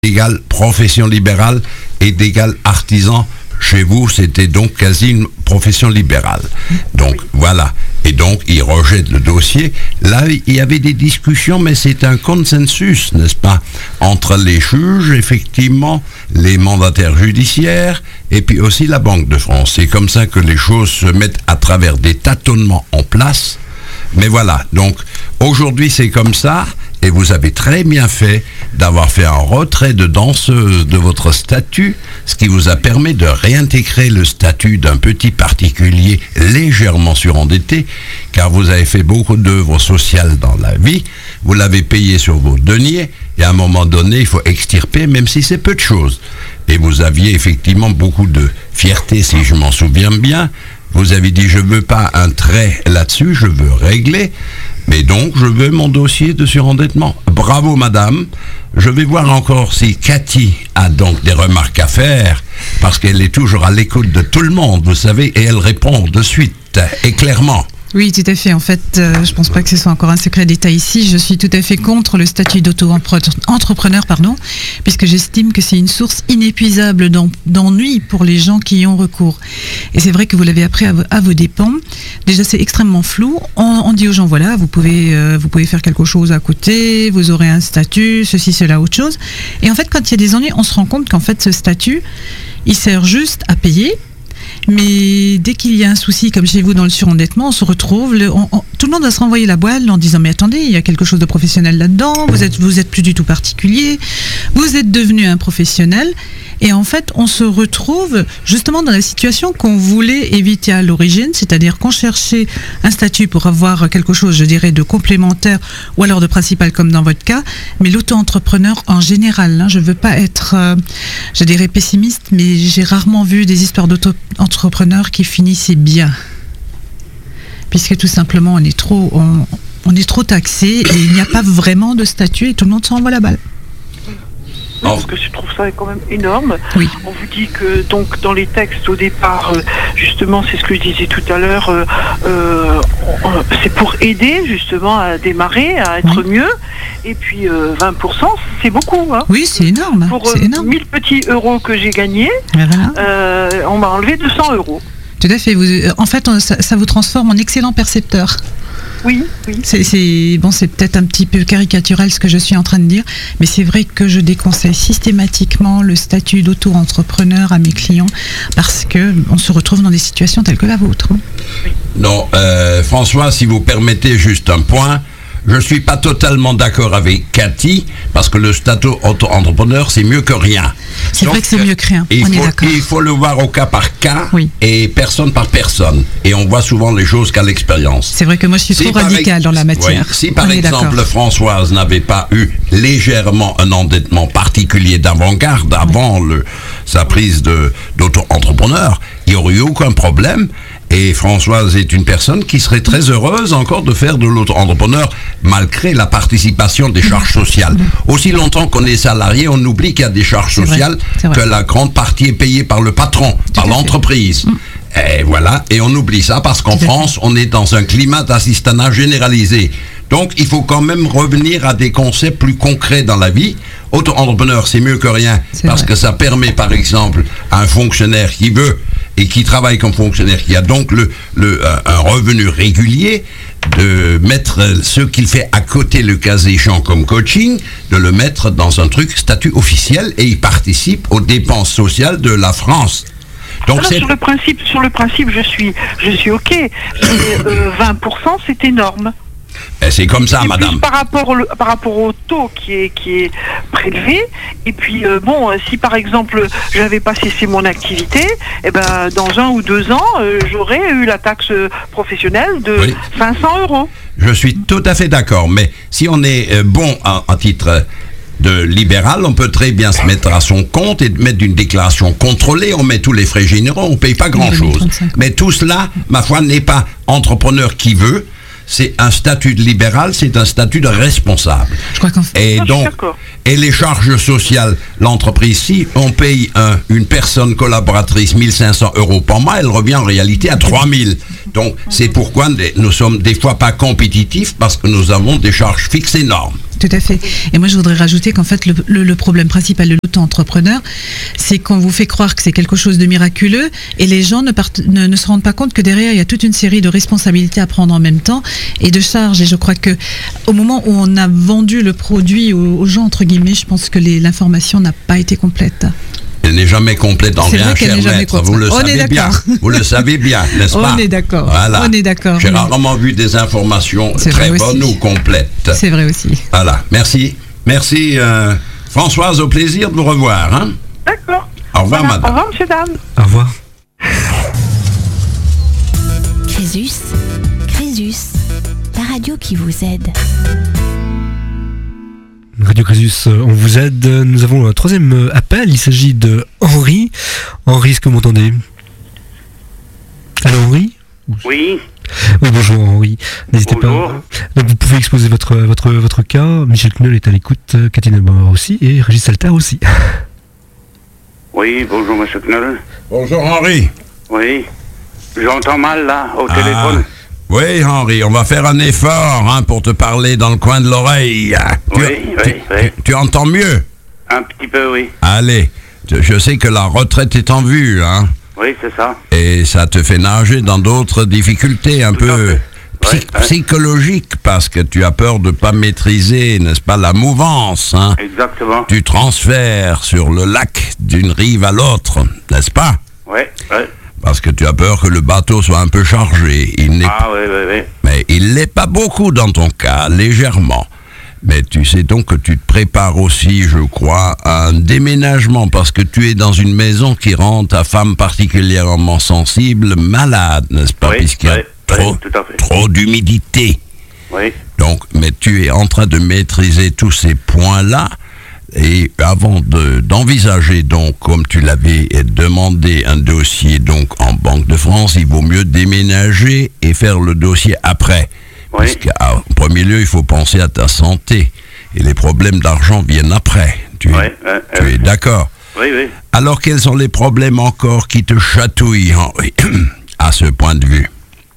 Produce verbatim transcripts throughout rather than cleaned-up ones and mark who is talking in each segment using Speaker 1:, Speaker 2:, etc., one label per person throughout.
Speaker 1: égale profession libérale et d'égal artisan. Chez vous, c'était donc quasi une profession libérale. Donc, oui. Voilà. Et donc, il rejette le dossier. Là, il y avait des discussions, mais c'est un consensus, n'est-ce pas, entre les juges, effectivement, les mandataires judiciaires, et puis aussi la Banque de France. C'est comme ça que les choses se mettent à travers des tâtonnements en place. Mais voilà. Donc, aujourd'hui, c'est comme ça. Et vous avez très bien fait d'avoir fait un retrait de danseuse de votre statut, ce qui vous a permis de réintégrer le statut d'un petit particulier légèrement surendetté, car vous avez fait beaucoup d'œuvres sociales dans la vie, vous l'avez payé sur vos deniers, et à un moment donné, il faut extirper, même si c'est peu de choses. Et vous aviez effectivement beaucoup de fierté, si je m'en souviens bien. Vous avez dit, je ne veux pas un trait là-dessus, je veux régler. Mais donc, je veux mon dossier de surendettement. Bravo, madame. Je vais voir encore si Cathy a donc des remarques à faire, parce qu'elle est toujours à l'écoute de tout le monde, vous savez, et elle répond de suite et clairement.
Speaker 2: Oui, tout à fait. En fait, euh, je ne pense pas que ce soit encore un secret d'État ici. Je suis tout à fait contre le statut d'auto-entrepreneur, pardon, puisque j'estime que c'est une source inépuisable d'ennui pour les gens qui y ont recours. Et c'est vrai que vous l'avez appris à, à vos dépens. Déjà, c'est extrêmement flou. On, on dit aux gens, voilà, vous pouvez, euh, vous pouvez faire quelque chose à côté, vous aurez un statut, ceci, cela, autre chose. Et en fait, quand il y a des ennuis, on se rend compte qu'en fait, ce statut, il sert juste à payer. Mais dès qu'il y a un souci, comme chez vous dans le surendettement, on se retrouve, le, on, on, tout le monde va se renvoyer la boîte en disant mais attendez, il y a quelque chose de professionnel là-dedans, vous êtes, vous êtes plus du tout particulier, vous êtes devenu un professionnel. Et en fait, on se retrouve justement dans la situation qu'on voulait éviter à l'origine, c'est-à-dire qu'on cherchait un statut pour avoir quelque chose, je dirais, de complémentaire ou alors de principal comme dans votre cas, mais l'auto-entrepreneur en général, hein, je ne veux pas être, euh, je dirais, pessimiste, mais j'ai rarement vu des histoires d'auto-entrepreneurs qui finissaient bien. Puisque tout simplement, on est trop, on, on est trop taxé et il n'y a pas vraiment de statut et tout le monde s'envoie la balle.
Speaker 3: Oui, parce que je trouve ça quand même énorme.
Speaker 2: Oui.
Speaker 3: On vous dit que donc dans les textes au départ, euh, justement, c'est ce que je disais tout à l'heure, euh, euh, c'est pour aider justement à démarrer, à être oui. mieux. Et puis euh, vingt pour cent, c'est beaucoup. Hein.
Speaker 2: Oui, c'est énorme.
Speaker 3: Pour
Speaker 2: c'est
Speaker 3: euh,
Speaker 2: énorme.
Speaker 3: mille petits euros que j'ai gagnés,
Speaker 2: voilà.
Speaker 3: euh, on m'a enlevé deux cents euros.
Speaker 2: Tout à fait. Vous, en fait, ça, ça vous transforme en excellent percepteur.
Speaker 3: Oui, oui.
Speaker 2: C'est, c'est, bon, c'est peut-être un petit peu caricatural ce que je suis en train de dire, mais c'est vrai que je déconseille systématiquement le statut d'auto-entrepreneur à mes clients parce qu'on se retrouve dans des situations telles que la vôtre.
Speaker 1: Non, euh, François, si vous permettez juste un point, je ne suis pas totalement d'accord avec Cathy, parce que le statut auto-entrepreneur, c'est mieux que rien.
Speaker 2: C'est Donc, vrai que c'est mieux que rien,
Speaker 1: on
Speaker 2: faut,
Speaker 1: est
Speaker 2: d'accord.
Speaker 1: Il faut le voir au cas par cas,
Speaker 2: oui.
Speaker 1: et personne par personne. Et on voit souvent les choses qu'à l'expérience.
Speaker 2: C'est vrai que moi, je suis si trop radicale ex- dans la matière.
Speaker 1: Oui, si par
Speaker 2: on
Speaker 1: exemple, Françoise n'avait pas eu légèrement un endettement particulier d'avant-garde, avant oui. le, sa prise de, d'auto-entrepreneur, il n'y aurait eu aucun problème. Et Françoise est une personne qui serait très heureuse encore de faire de l'auto-entrepreneur malgré la participation des charges sociales. Aussi longtemps qu'on est salarié, on oublie qu'il y a des charges c'est sociales, vrai, que la grande partie est payée par le patron, Tout par l'entreprise. Fait. Et voilà, et on oublie ça parce qu'en Tout France, on est dans un climat d'assistanat généralisé. Donc, il faut quand même revenir à des concepts plus concrets dans la vie. Auto-entrepreneur, c'est mieux que rien c'est parce vrai. que ça permet, par exemple, à un fonctionnaire qui veut et qui travaille comme fonctionnaire, qui a donc le, le, un revenu régulier, de mettre ce qu'il fait à côté, le cas échéant comme coaching, de le mettre dans un truc statut officiel et il participe aux dépenses sociales de la France. Donc
Speaker 3: Alors, sur le principe, sur le principe, je suis, je suis ok. Mais, euh, vingt pour cent, c'est énorme.
Speaker 1: Et c'est comme ça,
Speaker 3: et
Speaker 1: madame.
Speaker 3: Par rapport, au, par rapport au taux qui est, qui est prélevé, et puis euh, bon, si par exemple j'avais pas cessé mon activité, eh ben dans un ou deux ans, euh, j'aurais eu la taxe professionnelle de oui. cinq cents euros.
Speaker 1: Je suis tout à fait d'accord, mais si on est euh, bon à, à titre de libéral, on peut très bien se mettre à son compte et mettre une déclaration contrôlée, on met tous les frais généraux, on paye pas grand-chose. Mais tout cela, ma foi, n'est pas entrepreneur qui veut. C'est un statut de libéral, c'est un statut de responsable.
Speaker 2: Je crois qu'en fait,
Speaker 1: et donc, et les charges sociales, l'entreprise, si on paye un, une personne collaboratrice mille cinq cents euros par mois, elle revient en réalité à trois mille. Donc, c'est pourquoi nous sommes des fois pas compétitifs parce que nous avons des charges fixes énormes.
Speaker 2: Tout à fait. Et moi, je voudrais rajouter qu'en fait, le, le, le problème principal de l'auto-entrepreneur, c'est qu'on vous fait croire que c'est quelque chose de miraculeux et les gens ne, part, ne, ne se rendent pas compte que derrière, il y a toute une série de responsabilités à prendre en même temps et de charges. Et je crois que au moment où on a vendu le produit aux, aux gens, entre guillemets, je pense que les, l'information n'a pas été complète.
Speaker 1: Elle n'est jamais complète en
Speaker 2: c'est
Speaker 1: rien, cher maître. Vous le
Speaker 2: on
Speaker 1: savez bien. Vous le savez bien, n'est-ce pas?
Speaker 2: On est d'accord.
Speaker 1: Voilà.
Speaker 2: On est d'accord.
Speaker 1: J'ai rarement vu des informations
Speaker 2: c'est
Speaker 1: très bonnes ou complètes.
Speaker 2: C'est vrai aussi.
Speaker 1: Voilà. Merci. Merci, euh, Françoise. Au plaisir de vous revoir. Hein?
Speaker 3: D'accord.
Speaker 1: Au revoir,
Speaker 3: voilà.
Speaker 1: madame.
Speaker 3: Au revoir, monsieur, dame.
Speaker 4: Au revoir.
Speaker 5: Crésus, Crésus, la radio qui vous aide.
Speaker 4: Radio Crésus, on vous aide. Nous avons un troisième appel. Il s'agit de Henri. Henri, est-ce que vous m'entendez? Allô, Henri?
Speaker 6: Oui.
Speaker 4: Oui, bonjour Henri. N'hésitez
Speaker 6: bonjour.
Speaker 4: pas. Donc, vous pouvez exposer votre, votre, votre cas. Michel Knoll est à l'écoute, Cathy Nelbauer aussi et Régis Salter aussi.
Speaker 6: Oui, bonjour monsieur Knoll.
Speaker 1: Bonjour Henri.
Speaker 6: Oui. J'entends mal là, au
Speaker 1: ah.
Speaker 6: téléphone.
Speaker 1: Oui, Henri, on va faire un effort hein, pour te parler dans le coin de l'oreille.
Speaker 6: Oui,
Speaker 1: tu,
Speaker 6: oui,
Speaker 1: tu,
Speaker 6: oui.
Speaker 1: Tu, tu entends mieux?
Speaker 6: Un petit peu, oui.
Speaker 1: Allez, je sais que la retraite est en vue, hein.
Speaker 6: Oui, c'est ça.
Speaker 1: Et ça te fait nager dans d'autres difficultés un
Speaker 6: Tout
Speaker 1: peu psy-
Speaker 6: ouais, ouais.
Speaker 1: psychologiques, parce que tu as peur de ne pas maîtriser, n'est-ce pas, la mouvance, hein,
Speaker 6: Exactement.
Speaker 1: du transfert sur le lac d'une rive à l'autre, n'est-ce pas?
Speaker 6: Oui, oui.
Speaker 1: Parce que tu as peur que le bateau soit un peu chargé. Il n'est
Speaker 6: Ah, oui, oui, oui.
Speaker 1: Mais il l'est pas beaucoup dans ton cas, légèrement. Mais tu sais donc que tu te prépares aussi, je crois, à un déménagement, parce que tu es dans une maison qui rend ta femme particulièrement sensible, malade, n'est-ce pas?
Speaker 6: Oui,
Speaker 1: Puisqu'il y a
Speaker 6: oui,
Speaker 1: trop,
Speaker 6: oui, tout à fait.
Speaker 1: trop d'humidité.
Speaker 6: Oui.
Speaker 1: Donc, mais tu es en train de maîtriser tous ces points-là. Et avant de, d'envisager, donc, comme tu l'avais demandé, un dossier donc en Banque de France, il vaut mieux déménager et faire le dossier après.
Speaker 6: Oui.
Speaker 1: Parce qu'en premier lieu, il faut penser à ta santé. Et les problèmes d'argent viennent après. Tu,
Speaker 6: Oui,
Speaker 1: es,
Speaker 6: oui,
Speaker 1: tu
Speaker 6: oui.
Speaker 1: es d'accord?
Speaker 6: Oui, oui.
Speaker 1: Alors, quels sont les problèmes encore qui te chatouillent, Henri, à ce point de vue?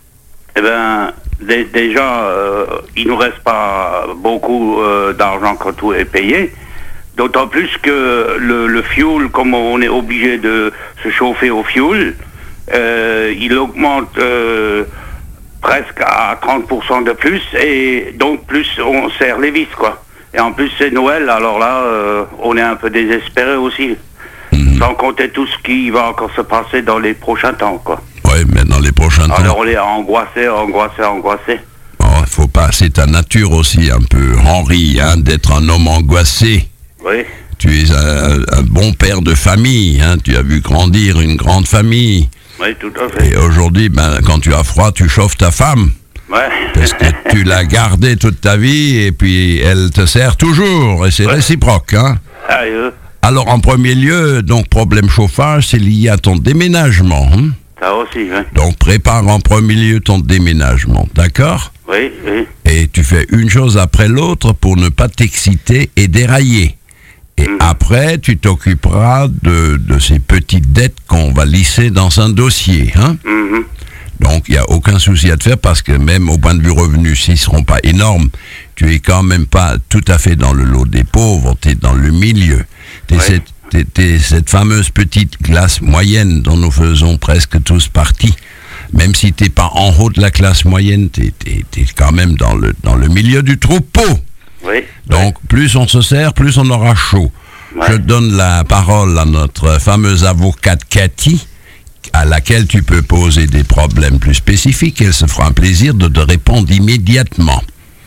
Speaker 6: Eh bien, dé- déjà, euh, il nous reste pas beaucoup euh, d'argent quand tout est payé. D'autant plus que le, le fuel, comme on est obligé de se chauffer au fuel, euh, il augmente euh, presque à trente pour cent de plus, et donc plus on serre les vis, quoi. Et en plus c'est Noël, alors là, euh, on est un peu désespéré aussi. Mmh. Sans compter tout ce qui va encore se passer dans les prochains temps, quoi.
Speaker 1: Oui, mais dans les prochains temps...
Speaker 6: Alors on est angoissé, angoissé, angoissé.
Speaker 1: Il oh, faut pas... C'est ta nature aussi, un peu, Henri, hein, d'être un homme angoissé.
Speaker 6: Oui.
Speaker 1: Tu es un, un bon père de famille, hein, tu as vu grandir une grande famille.
Speaker 6: Oui, tout à fait.
Speaker 1: Et aujourd'hui, ben, quand tu as froid, tu chauffes ta femme.
Speaker 6: Ouais.
Speaker 1: Parce que tu l'as gardée toute ta vie et puis elle te sert toujours. Et c'est ouais. réciproque. Hein.
Speaker 6: Ah, euh.
Speaker 1: Alors, en premier lieu, donc, problème chauffage, c'est lié à ton déménagement. Hein.
Speaker 6: Ça aussi, oui.
Speaker 1: Donc, prépare en premier lieu ton déménagement, d'accord?
Speaker 6: Oui, oui.
Speaker 1: Et tu fais une chose après l'autre pour ne pas t'exciter et dérailler. Et mmh. après, tu t'occuperas de, de ces petites dettes qu'on va lisser dans un dossier. Hein?
Speaker 6: Mmh.
Speaker 1: Donc, il n'y a aucun souci à te faire parce que même au point de vue revenus, s'ils ne seront pas énormes, tu es quand même pas tout à fait dans le lot des pauvres, tu es dans le milieu. Tu es, ouais. cette, t'es, t'es cette fameuse petite classe moyenne dont nous faisons presque tous partie. Même si tu n'es pas en haut de la classe moyenne, tu es quand même dans le, dans le milieu du troupeau.
Speaker 6: Oui.
Speaker 1: Donc, plus on se sert, plus on aura chaud. Ouais. Je donne la parole à notre fameuse avocate Cathy, à laquelle tu peux poser des problèmes plus spécifiques. Elle se fera un plaisir de te répondre immédiatement.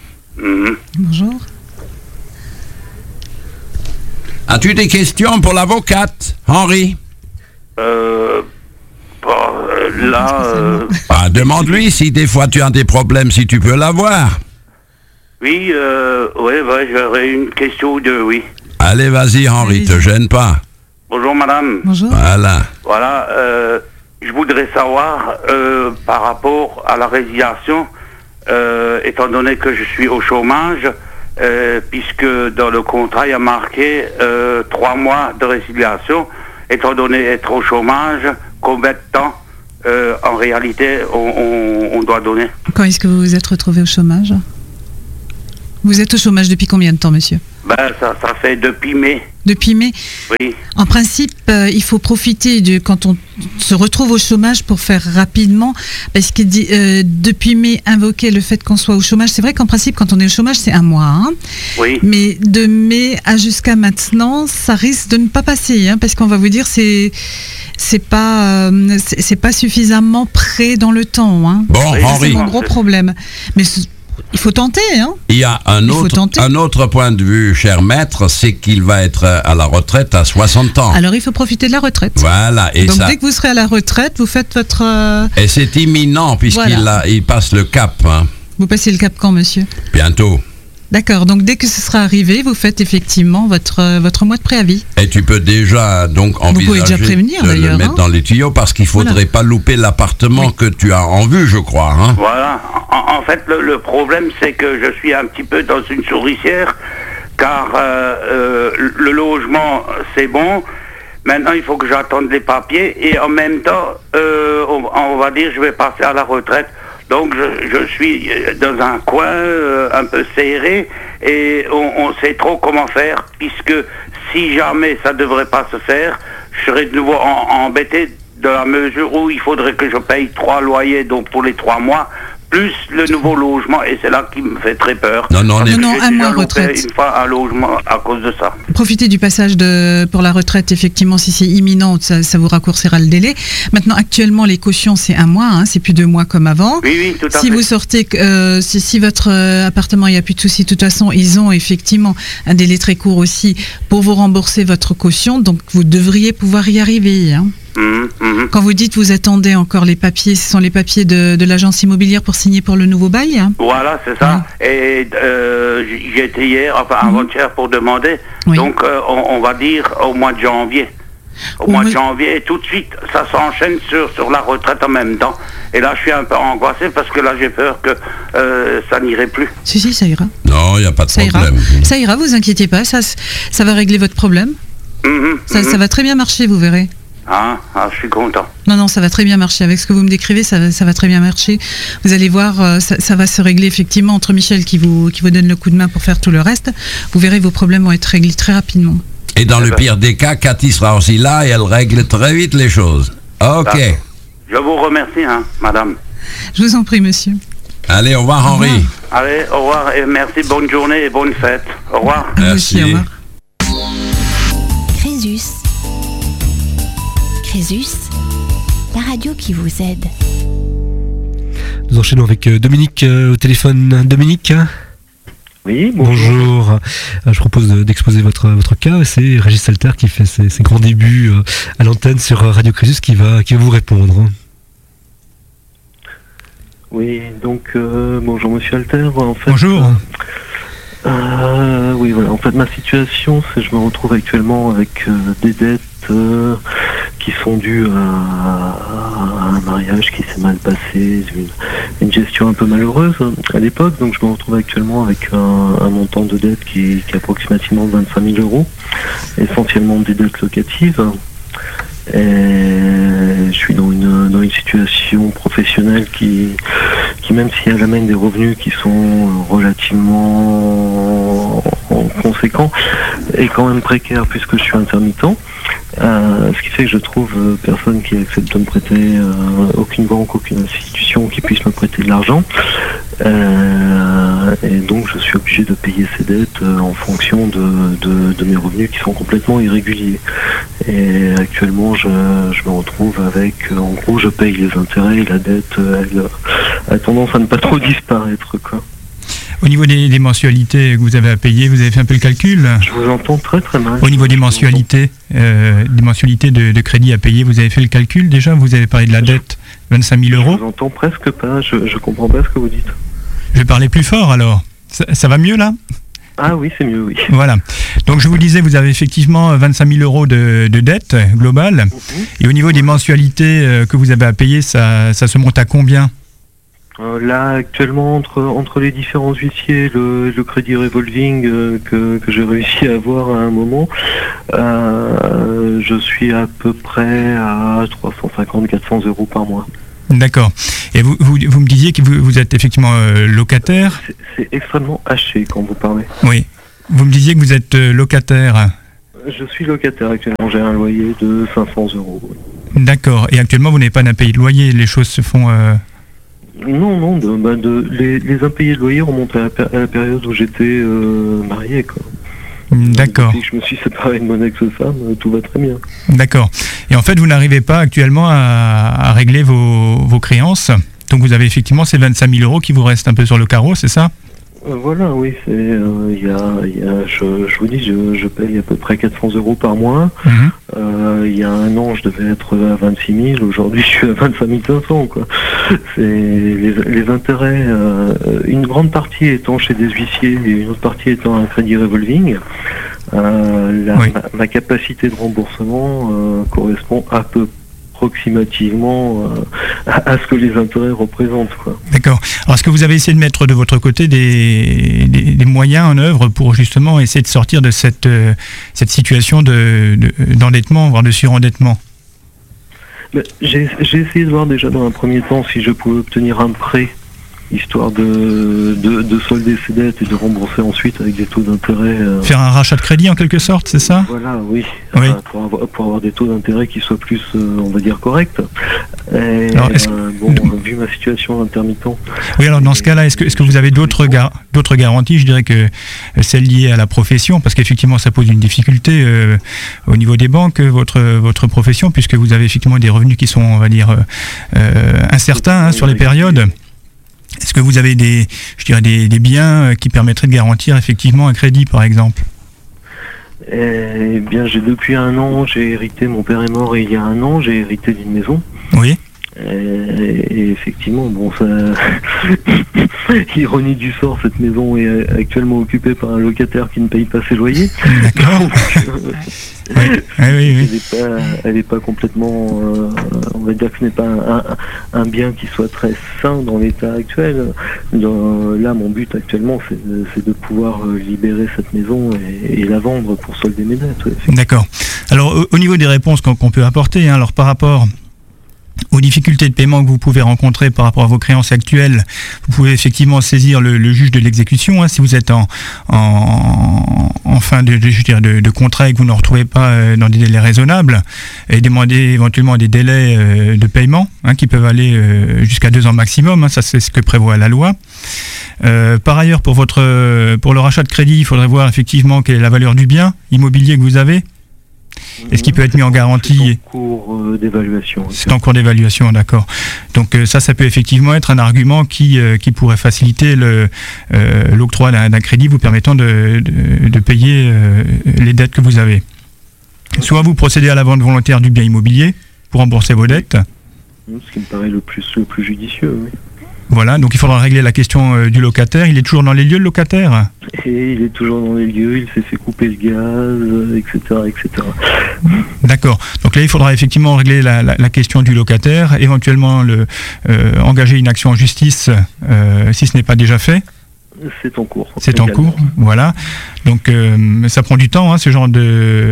Speaker 6: Mmh.
Speaker 2: Bonjour.
Speaker 1: As-tu des questions pour l'avocate, Henri?
Speaker 6: Euh... Bon, là... Euh...
Speaker 1: Ah, demande-lui si des fois tu as des problèmes, si tu peux l'avoir.
Speaker 6: Oui, euh, ouais, ouais, j'aurais une question ou deux, oui.
Speaker 1: Allez, vas-y, Henri, te gêne pas.
Speaker 6: Bonjour, madame.
Speaker 2: Bonjour.
Speaker 1: Voilà.
Speaker 6: Voilà, euh, je voudrais savoir, euh, par rapport à la résiliation, euh, étant donné que je suis au chômage, euh, puisque dans le contrat, il y a marqué euh, trois mois de résiliation, étant donné être au chômage, combien de temps, euh, en réalité, on, on, on doit donner?
Speaker 2: Quand est-ce que vous vous êtes retrouvé au chômage? Vous êtes au chômage depuis combien de temps, monsieur?
Speaker 6: Ben, ça, ça fait depuis mai.
Speaker 2: Depuis mai?
Speaker 6: Oui.
Speaker 2: En principe, euh, il faut profiter de quand on se retrouve au chômage pour faire rapidement, parce que euh, depuis mai, invoquer le fait qu'on soit au chômage, c'est vrai qu'en principe, quand on est au chômage, c'est un mois. Hein,
Speaker 6: oui.
Speaker 2: Mais de mai à jusqu'à maintenant, ça risque de ne pas passer, hein, parce qu'on va vous dire c'est c'est pas euh, c'est, c'est pas suffisamment près dans le temps. Hein.
Speaker 1: Bon,
Speaker 6: oui,
Speaker 1: Henri.
Speaker 2: C'est mon gros problème. Mais il faut tenter, hein.
Speaker 1: Il y a un autre, un autre point de vue, cher maître, c'est qu'il va être à la retraite à soixante ans.
Speaker 2: Alors il faut profiter de la retraite.
Speaker 1: Voilà. Et
Speaker 2: donc
Speaker 1: ça...
Speaker 2: dès que vous serez à la retraite, vous faites votre... Euh...
Speaker 1: Et c'est imminent puisqu'il
Speaker 2: voilà.
Speaker 1: a, il passe le cap. Hein.
Speaker 2: Vous passez le cap quand, monsieur?
Speaker 1: Bientôt.
Speaker 2: D'accord, donc dès que ce sera arrivé, vous faites effectivement votre, euh, votre mois de préavis.
Speaker 1: Et tu peux déjà donc envisager
Speaker 2: vous pouvez déjà prévenir,
Speaker 1: de le mettre
Speaker 2: hein.
Speaker 1: dans les tuyaux parce qu'il ne faudrait voilà. pas louper l'appartement oui. que tu as en vue, je crois. Hein.
Speaker 6: Voilà, en, en fait le, le problème c'est que je suis un petit peu dans une souricière car euh, euh, le logement c'est bon, maintenant il faut que j'attende les papiers et en même temps euh, on, on va dire je vais passer à la retraite. Donc je, je suis dans un coin euh, un peu serré et on, on sait trop comment faire puisque si jamais ça ne devrait pas se faire, je serai de nouveau en, embêté dans la mesure où il faudrait que je paye trois loyers donc pour les trois mois plus le nouveau logement et c'est là qui me fait très peur.
Speaker 1: Non, non,
Speaker 2: non, non un mois retraite.
Speaker 6: Une fois un logement à cause de ça.
Speaker 2: Profitez du passage de, pour la retraite, effectivement, si c'est imminent, ça, ça vous raccourcira le délai. Maintenant, actuellement, les cautions, c'est un mois, hein, c'est plus deux mois comme avant.
Speaker 6: Oui, oui, tout à
Speaker 2: si
Speaker 6: fait.
Speaker 2: Vous sortez, euh, si, si votre euh, appartement, il n'y a plus de soucis, de toute façon, ils ont effectivement un délai très court aussi pour vous rembourser votre caution, donc vous devriez pouvoir y arriver. Hein.
Speaker 6: Mmh, mmh.
Speaker 2: Quand vous dites vous attendez encore les papiers, ce sont les papiers de, de l'agence immobilière pour signer pour le nouveau bail, hein?
Speaker 6: Voilà, c'est ça. Oui. Et euh, j'ai été hier, enfin mmh. avant-hier pour demander.
Speaker 2: Oui.
Speaker 6: Donc euh, on, on va dire au mois de janvier. Au
Speaker 2: oui.
Speaker 6: mois de janvier, et tout de suite, ça s'enchaîne sur, sur la retraite en même temps. Et là, je suis un peu angoissé parce que là, j'ai peur que euh, ça n'irait plus.
Speaker 2: Si, si, ça ira.
Speaker 1: Non, il n'y a pas de
Speaker 2: ça
Speaker 1: problème.
Speaker 2: Ira. Ça ira, vous inquiétez pas, ça, ça va régler votre problème.
Speaker 6: Mmh,
Speaker 2: ça,
Speaker 6: mmh.
Speaker 2: ça va très bien marcher, vous verrez.
Speaker 6: Ah, ah, je suis content.
Speaker 2: Non, non, ça va très bien marcher. Avec ce que vous me décrivez, ça va, ça va très bien marcher. Vous allez voir, euh, ça, ça va se régler effectivement entre Michel qui vous, qui vous donne le coup de main pour faire tout le reste. Vous verrez, vos problèmes vont être réglés très rapidement.
Speaker 1: Et dans le pire des cas, Cathy sera aussi là et elle règle très vite les choses. Ok.
Speaker 6: D'accord. Je vous remercie, hein, madame.
Speaker 2: Je vous en prie, monsieur.
Speaker 1: Allez, au revoir, Henri.
Speaker 6: Allez, au revoir et merci, bonne journée et bonne fête. Au revoir.
Speaker 1: Merci.
Speaker 2: Aussi, au revoir.
Speaker 5: Crésus. Crésus, la radio qui vous aide.
Speaker 4: Nous enchaînons avec Dominique euh, au téléphone. Dominique ?
Speaker 7: Oui, bonjour.
Speaker 4: Bonjour. Euh, je propose de, d'exposer votre, votre cas. C'est Régis Salter qui fait ses, ses grands débuts euh, à l'antenne sur Radio Crésus qui va, qui va vous répondre.
Speaker 7: Oui, donc euh, bonjour Monsieur Alter. En fait,
Speaker 4: bonjour.
Speaker 7: Euh, euh, oui, voilà. En fait, ma situation, c'est que je me retrouve actuellement avec euh, des dettes euh, qui sont dues à, à un mariage qui s'est mal passé, une, une gestion un peu malheureuse à l'époque. Donc, je me retrouve actuellement avec un, un montant de dette qui, qui est approximativement vingt-cinq mille euros, essentiellement des dettes locatives. Et je suis dans une, dans une situation professionnelle qui, qui, même si elle amène des revenus qui sont relativement conséquents, est quand même précaire puisque je suis intermittent. Euh, ce qui fait que je trouve euh, personne qui accepte de me prêter, euh, aucune banque, aucune institution qui puisse me prêter de l'argent. Euh, et donc je suis obligé de payer ces dettes euh, en fonction de, de, de mes revenus qui sont complètement irréguliers. Et actuellement je, je me retrouve avec, euh, en gros je paye les intérêts et la dette euh, elle, elle a tendance à ne pas trop disparaître, quoi.
Speaker 8: Au niveau des, des mensualités que vous avez à payer, vous avez fait un peu le calcul ?
Speaker 7: Je vous entends très très mal.
Speaker 8: Au niveau des mensualités, euh, des mensualités de, de crédit à payer, vous avez fait le calcul déjà ? Vous avez parlé de la dette, vingt-cinq mille euros ?
Speaker 7: Je vous entends presque pas, je ne comprends pas ce que vous dites.
Speaker 8: Je vais parler plus fort alors. Ça, ça va mieux là ?
Speaker 7: Ah oui, c'est mieux, oui.
Speaker 8: Voilà. Donc je vous disais, vous avez effectivement vingt-cinq mille euros de, de dette globale. Mm-hmm. Et au niveau des mensualités euh, que vous avez à payer, ça, ça se monte à combien ?
Speaker 7: Euh, là, actuellement, entre, entre les différents huissiers, le, le crédit revolving euh, que, que j'ai réussi à avoir à un moment, euh, je suis à peu près à trois cent cinquante à quatre cents euros par mois.
Speaker 8: D'accord. Et vous, vous, vous me disiez que vous, vous êtes effectivement euh, locataire.
Speaker 7: C'est, c'est extrêmement haché quand vous parlez.
Speaker 8: Oui. Vous me disiez que vous êtes euh, locataire.
Speaker 7: Je suis locataire actuellement, j'ai un loyer de cinq cents euros. Oui.
Speaker 8: D'accord. Et actuellement, vous n'avez pas d'impayé de loyer. Les choses se font... Euh...
Speaker 7: Non, non. De, bah de, les, les impayés de loyer remontent à la, à la période où j'étais euh, marié, quoi.
Speaker 8: D'accord.
Speaker 7: Depuis que je me suis séparé de mon ex-femme, tout va très bien.
Speaker 8: D'accord. Et en fait, vous n'arrivez pas actuellement à, à régler vos, vos créances. Donc vous avez effectivement ces vingt-cinq mille euros qui vous restent un peu sur le carreau, c'est ça ?
Speaker 7: euh, Voilà, oui. Il euh, y a, y a, je, je vous dis, je, je paye à peu près quatre cents euros par mois. Il mmh. euh, y a un an, je devais être à vingt-six mille. Aujourd'hui, je suis à vingt-cinq mille cinq cents, quoi. C'est les, les intérêts, euh, une grande partie étant chez des huissiers et une autre partie étant un crédit revolving. Euh, la, oui. ma, ma capacité de remboursement euh, correspond à peu approximativement euh, à, à ce que les intérêts représentent, quoi. D'accord.
Speaker 8: Alors est-ce que vous avez essayé de mettre de votre côté des, des, des moyens en œuvre pour justement essayer de sortir de cette, euh, cette situation de, de, d'endettement, voire de surendettement ?
Speaker 7: Ben, j'ai, j'ai essayé de voir déjà dans un premier temps si je pouvais obtenir un prêt, histoire de, de, de solder ses dettes et de rembourser ensuite avec des taux d'intérêt. Euh...
Speaker 8: Faire un rachat de crédit en quelque sorte, c'est ça ?
Speaker 7: Voilà, oui.
Speaker 8: oui.
Speaker 7: Euh, pour, avoir, pour avoir des taux d'intérêt qui soient plus, euh, on va dire, corrects. Et,
Speaker 8: alors, est-ce
Speaker 7: euh, bon, que... vu ma situation d'intermittent.
Speaker 8: Oui, alors dans ce cas-là, est-ce que, est-ce que vous avez d'autres, gar- d'autres garanties ? Je dirais que celles liées à la profession, parce qu'effectivement ça pose une difficulté euh, au niveau des banques, votre, votre profession, puisque vous avez effectivement des revenus qui sont, on va dire, euh, incertains hein, sur les périodes. Est-ce que vous avez des, je dirais des, des biens qui permettraient de garantir effectivement un crédit, par exemple ?
Speaker 7: Eh bien, j'ai depuis un an, j'ai hérité, mon père est mort et il y a un an, j'ai hérité d'une maison.
Speaker 8: Oui.
Speaker 7: Et, et effectivement, bon, ça... ironie du sort, cette maison est actuellement occupée par un locataire qui ne paye pas ses loyers.
Speaker 8: D'accord.
Speaker 7: Donc, euh,
Speaker 8: oui. Oui, oui, oui.
Speaker 7: Elle n'est pas, elle est pas complètement, euh, on va dire que ce n'est pas un, un, un bien qui soit très sain dans l'état actuel. Dans, là, mon but actuellement, c'est de, c'est de pouvoir libérer cette maison et, et la vendre pour solder mes dettes. Ouais,
Speaker 8: d'accord. Alors, au, au niveau des réponses qu'on, qu'on peut apporter, hein, alors par rapport aux difficultés de paiement que vous pouvez rencontrer par rapport à vos créances actuelles, vous pouvez effectivement saisir le, le juge de l'exécution hein, si vous êtes en, en, en fin de, de, je dirais de, de contrat et que vous ne retrouvez pas euh, dans des délais raisonnables, et demander éventuellement des délais euh, de paiement hein, qui peuvent aller euh, jusqu'à deux ans maximum, hein, ça c'est ce que prévoit la loi. Euh, par ailleurs, pour, votre, pour le rachat de crédit, il faudrait voir effectivement quelle est la valeur du bien immobilier que vous avez. Est-ce qu'il peut être mis en garantie ?
Speaker 7: C'est en cours euh, d'évaluation.
Speaker 8: C'est en cours d'évaluation, d'accord. Donc euh, ça, ça peut effectivement être un argument qui, euh, qui pourrait faciliter le, euh, l'octroi d'un, d'un crédit vous permettant de, de, de payer euh, les dettes que vous avez. Soit vous procédez à la vente volontaire du bien immobilier pour rembourser vos dettes.
Speaker 7: Ce qui me paraît le plus, le plus judicieux, oui.
Speaker 8: Voilà, donc il faudra régler la question euh, du locataire. Il est toujours dans les lieux, le locataire ?
Speaker 7: Et il est toujours dans les lieux, il s'est fait couper le gaz, euh, et cetera, et cetera.
Speaker 8: D'accord. Donc là, il faudra effectivement régler la, la, la question du locataire, éventuellement le, euh, engager une action en justice euh, si ce n'est pas déjà fait.
Speaker 7: C'est en cours.
Speaker 8: C'est également. En cours, voilà. Donc euh, ça prend du temps, hein, ce genre de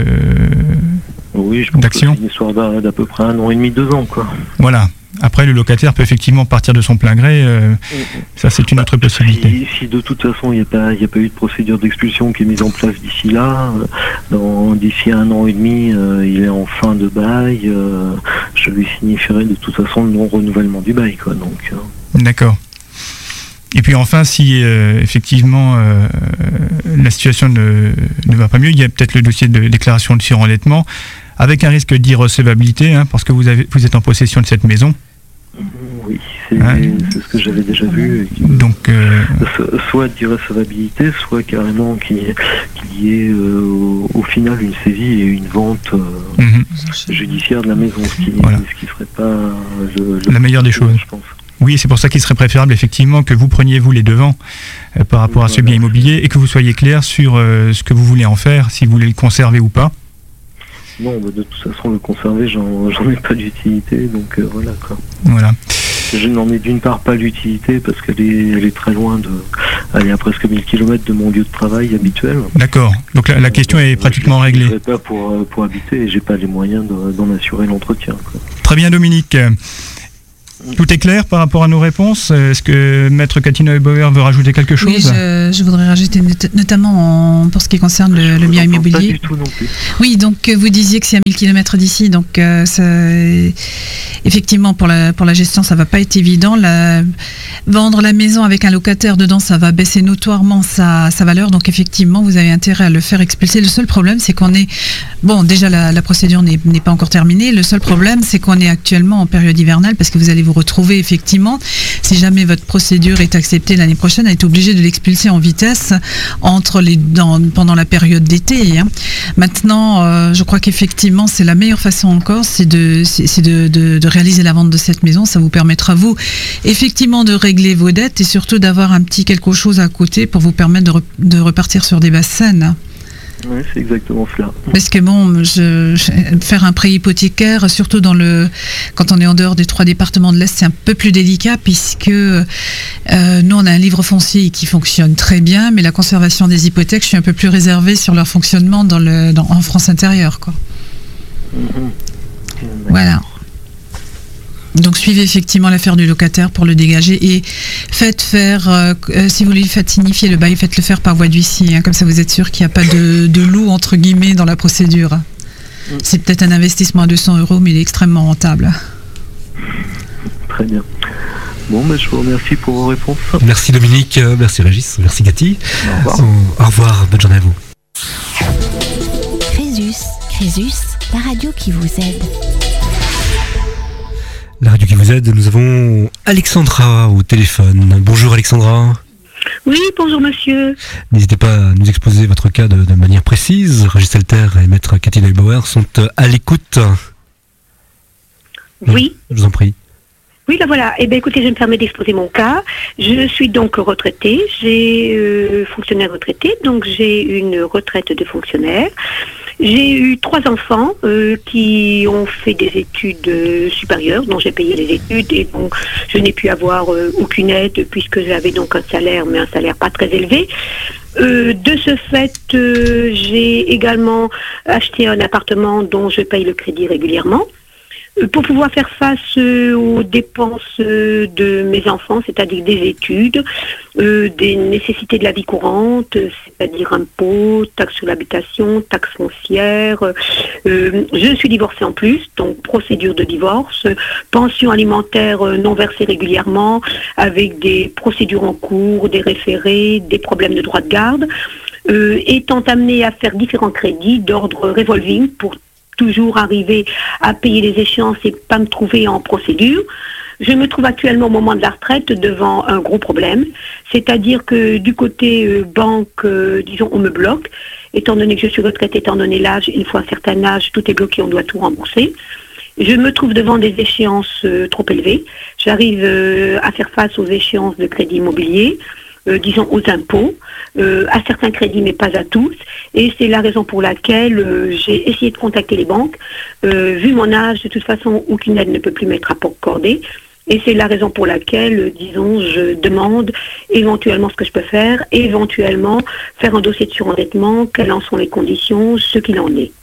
Speaker 7: oui, je pense
Speaker 8: d'action.
Speaker 7: Que c'est une histoire d'à, d'à peu près un an et demi, deux ans, quoi.
Speaker 8: Voilà. Après, le locataire peut effectivement partir de son plein gré. Euh, mmh. Ça, c'est une bah, autre possibilité.
Speaker 7: Si, si de toute façon, il n'y a pas, il n'y a pas eu de procédure d'expulsion qui est mise en place d'ici là, dans, d'ici un an et demi, euh, il est en fin de bail, euh, je lui signifierai de toute façon le non-renouvellement du bail, quoi. Donc. Euh.
Speaker 8: D'accord. Et puis enfin, si euh, effectivement euh, la situation ne, ne va pas mieux, il y a peut-être le dossier de déclaration de surendettement, avec un risque d'irrecevabilité, hein, parce que vous, avez, vous êtes en possession de cette maison.
Speaker 7: Oui, c'est, hein c'est ce que j'avais déjà vu.
Speaker 8: Donc, euh...
Speaker 7: soit d'irrecevabilité, soit carrément qu'il y ait euh, au, au final une saisie et une vente euh, mm-hmm. judiciaire de la maison, ce qui ne voilà. serait pas le, le
Speaker 8: la meilleure des choses,
Speaker 7: je pense.
Speaker 8: Oui, c'est pour ça qu'il serait préférable effectivement que vous preniez vous les devants euh, par rapport voilà. à ce bien immobilier et que vous soyez clair sur euh, ce que vous voulez en faire, si vous voulez le conserver ou pas.
Speaker 7: Non, bah de toute façon, le conserver, j'en, j'en ai pas d'utilité, donc euh, voilà quoi.
Speaker 8: Voilà.
Speaker 7: Je n'en ai d'une part pas l'utilité parce qu'elle est, elle est très loin de... Elle est à presque mille kilomètres de mon lieu de travail habituel.
Speaker 8: D'accord, donc la, la question est pratiquement
Speaker 7: je
Speaker 8: réglée.
Speaker 7: Je ne pas pour, pour habiter et j'ai pas les moyens de, d'en assurer l'entretien, quoi.
Speaker 8: Très bien Dominique. Tout est clair par rapport à nos réponses? Est-ce que Maître Cathy Neubauer veut rajouter quelque chose?
Speaker 2: Oui, je, je voudrais rajouter not- notamment en, pour ce qui concerne le, le bien immobilier.
Speaker 7: Pas du tout non plus.
Speaker 2: Oui, donc euh, vous disiez que c'est à mille kilomètres d'ici, donc euh, ça, effectivement pour la, pour la gestion ça va pas être évident. La, vendre la maison avec un locataire dedans, ça va baisser notoirement sa, sa valeur, donc effectivement vous avez intérêt à le faire expulser. Le seul problème c'est qu'on est, bon déjà la, la procédure n'est, n'est pas encore terminée, le seul problème c'est qu'on est actuellement en période hivernale parce que vous allez vous retrouver effectivement, si jamais votre procédure est acceptée l'année prochaine, à être obligé de l'expulser en vitesse entre les, dans, pendant la période d'été. Hein. Maintenant, euh, je crois qu'effectivement, c'est la meilleure façon encore, c'est, de, c'est, c'est de, de, de réaliser la vente de cette maison. Ça vous permettra, vous, effectivement, de régler vos dettes et surtout d'avoir un petit quelque chose à côté pour vous permettre de, re, de repartir sur des basses scènes.
Speaker 7: Oui, c'est exactement cela.
Speaker 2: Parce que bon, je, je, faire un prêt hypothécaire, surtout dans le, quand on est en dehors des trois départements de l'Est, c'est un peu plus délicat puisque euh, nous on a un livre foncier qui fonctionne très bien, mais la conservation des hypothèques, je suis un peu plus réservée sur leur fonctionnement dans le, dans, en France intérieure, quoi.
Speaker 7: Mmh.
Speaker 2: Voilà. Donc suivez effectivement l'affaire du locataire pour le dégager et faites faire, euh, euh, si vous lui faites signifier le bail, faites-le faire par voie d'huissier, hein, comme ça vous êtes sûr qu'il n'y a pas de, de loup entre guillemets dans la procédure. Mm. C'est peut-être un investissement à deux cents euros, mais il est extrêmement rentable.
Speaker 7: Très bien. Bon, ben, je vous remercie pour vos réponses.
Speaker 4: Merci Dominique, merci Régis, merci Cathy.
Speaker 7: Au revoir.
Speaker 4: Au revoir, bonne journée à vous.
Speaker 5: Crésus, Crésus, la radio qui vous aide.
Speaker 4: La radio qui vous aide, nous avons Alexandra au téléphone. Bonjour Alexandra.
Speaker 9: Oui, bonjour monsieur.
Speaker 4: N'hésitez pas à nous exposer votre cas de, de manière précise. Régis Alter et Maître Cathy Neubauer sont à l'écoute.
Speaker 9: Oui.
Speaker 4: Je vous en prie.
Speaker 9: Oui, là voilà. Eh bien, écoutez, je me permets d'exposer mon cas. Je suis donc retraitée. J'ai euh, fonctionnaire retraité, donc j'ai une retraite de fonctionnaire. J'ai eu trois enfants euh, qui ont fait des études euh, supérieures, dont j'ai payé les études, et donc je n'ai pu avoir euh, aucune aide puisque j'avais donc un salaire, mais un salaire pas très élevé. Euh, de ce fait, euh, j'ai également acheté un appartement dont je paye le crédit régulièrement. Pour pouvoir faire face euh, aux dépenses euh, de mes enfants, c'est-à-dire des études, euh, des nécessités de la vie courante, c'est-à-dire impôts, taxes sur l'habitation, taxes foncières. Euh, je suis divorcée en plus, donc procédure de divorce, pension alimentaire euh, non versée régulièrement, avec des procédures en cours, des référés, des problèmes de droit de garde, euh, étant amenée à faire différents crédits d'ordre revolving pour toujours arriver à payer les échéances et pas me trouver en procédure. Je me trouve actuellement au moment de la retraite devant un gros problème, c'est-à-dire que du côté euh, banque, euh, disons, on me bloque, étant donné que je suis retraitée, étant donné l'âge, une fois un certain âge, tout est bloqué, on doit tout rembourser. Je me trouve devant des échéances euh, trop élevées. J'arrive euh, à faire face aux échéances de crédit immobilier, Euh, disons aux impôts, euh, à certains crédits mais pas à tous, et c'est la raison pour laquelle euh, j'ai essayé de contacter les banques. Euh, vu mon âge, de toute façon aucune aide ne peut plus m'être accordée, et c'est la raison pour laquelle, euh, disons, je demande éventuellement ce que je peux faire, et éventuellement faire un dossier de surendettement, quelles en sont les conditions, ce qu'il en est.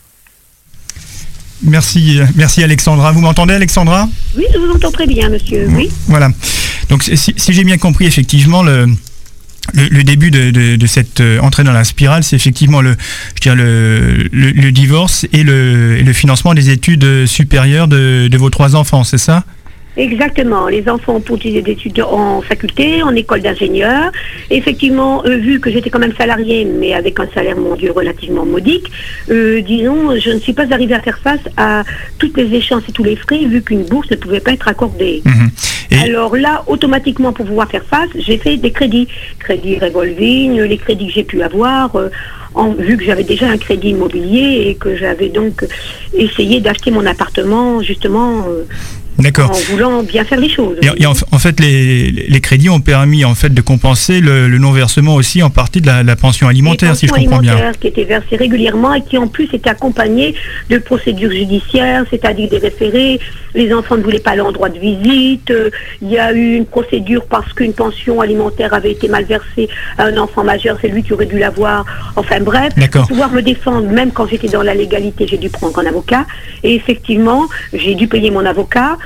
Speaker 8: Merci, merci Alexandra. Vous m'entendez Alexandra ?
Speaker 9: Oui, je vous entends très bien monsieur, oui.
Speaker 8: Voilà, donc si, si j'ai bien compris effectivement le... Le, le début de, de, de cette euh, entrée dans la spirale, c'est effectivement le, je dirais le, le, le divorce et le, et le financement des études supérieures de, de vos trois enfants, c'est ça ?
Speaker 9: Exactement. Les enfants ont poursuivi des études en faculté, en école d'ingénieur. Effectivement, euh, vu que j'étais quand même salariée, mais avec un salaire, mon Dieu, relativement modique, euh, disons, je ne suis pas arrivée à faire face à toutes les échéances et tous les frais, vu qu'une bourse ne pouvait pas être accordée. Mmh. Et alors là, automatiquement, pour pouvoir faire face, j'ai fait des crédits. Crédits revolving, les crédits que j'ai pu avoir... Euh, En, vu que j'avais déjà un crédit immobilier et que j'avais donc essayé d'acheter mon appartement justement euh,
Speaker 8: D'accord.
Speaker 9: en voulant bien faire les choses.
Speaker 8: Et, et en, en fait, les, les crédits ont permis en fait de compenser le, le non-versement aussi en partie de la, la pension alimentaire, si je comprends bien.
Speaker 9: Qui était versée régulièrement et qui en plus était accompagnée de procédures judiciaires, c'est-à-dire des référés. Les enfants ne voulaient pas aller en droit de visite. Il y a eu une procédure parce qu'une pension alimentaire avait été mal versée à un enfant majeur, c'est lui qui aurait dû l'avoir. Enfin bref, pour pouvoir me défendre, même quand j'étais dans la légalité, j'ai dû prendre un avocat. Et effectivement, j'ai dû payer mon avocat.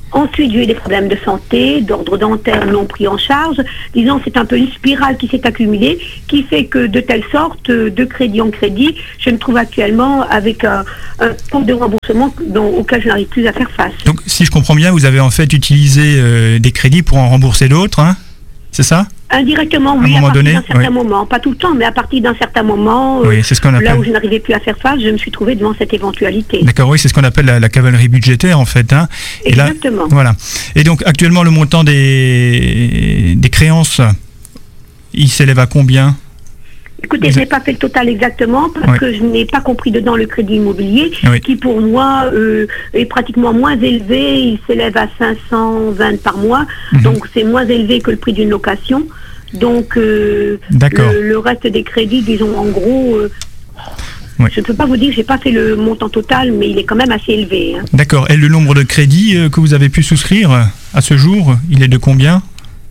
Speaker 9: Ensuite, j'ai eu des problèmes de santé, d'ordre dentaire non pris en charge. Disons, c'est un peu une spirale qui s'est accumulée, qui fait que de telle sorte, de crédit en crédit, je me trouve actuellement avec un, un compte de remboursement dont, auquel je n'arrive plus à faire face.
Speaker 8: Donc, si je comprends bien, vous avez en fait utilisé euh, des crédits pour en rembourser d'autres, hein ? C'est ça ?
Speaker 9: Indirectement, oui, à, à partir donné, d'un certain oui. moment. Pas tout le temps, mais à partir d'un certain moment,
Speaker 8: oui, c'est ce qu'on appelle...
Speaker 9: là où je n'arrivais plus à faire face, je me suis trouvé devant cette éventualité.
Speaker 8: D'accord, oui, c'est ce qu'on appelle la, la cavalerie budgétaire, en fait. Hein. Et
Speaker 9: exactement.
Speaker 8: Là, voilà. Et donc, actuellement, le montant des, des créances, il s'élève à combien ?
Speaker 9: Écoutez, je n'ai pas fait le total exactement parce oui. que je n'ai pas compris dedans le crédit immobilier
Speaker 8: oui.
Speaker 9: qui pour moi euh, est pratiquement moins élevé. Il s'élève à cinq cent vingt par mois, mmh. donc c'est moins élevé que le prix d'une location. Donc euh, le, le reste des crédits, disons en gros, euh, oui. je ne peux pas vous dire que je n'ai pas fait le montant total, mais il est quand même assez élevé. Hein.
Speaker 8: D'accord. Et le nombre de crédits euh, que vous avez pu souscrire à ce jour, il est de combien ?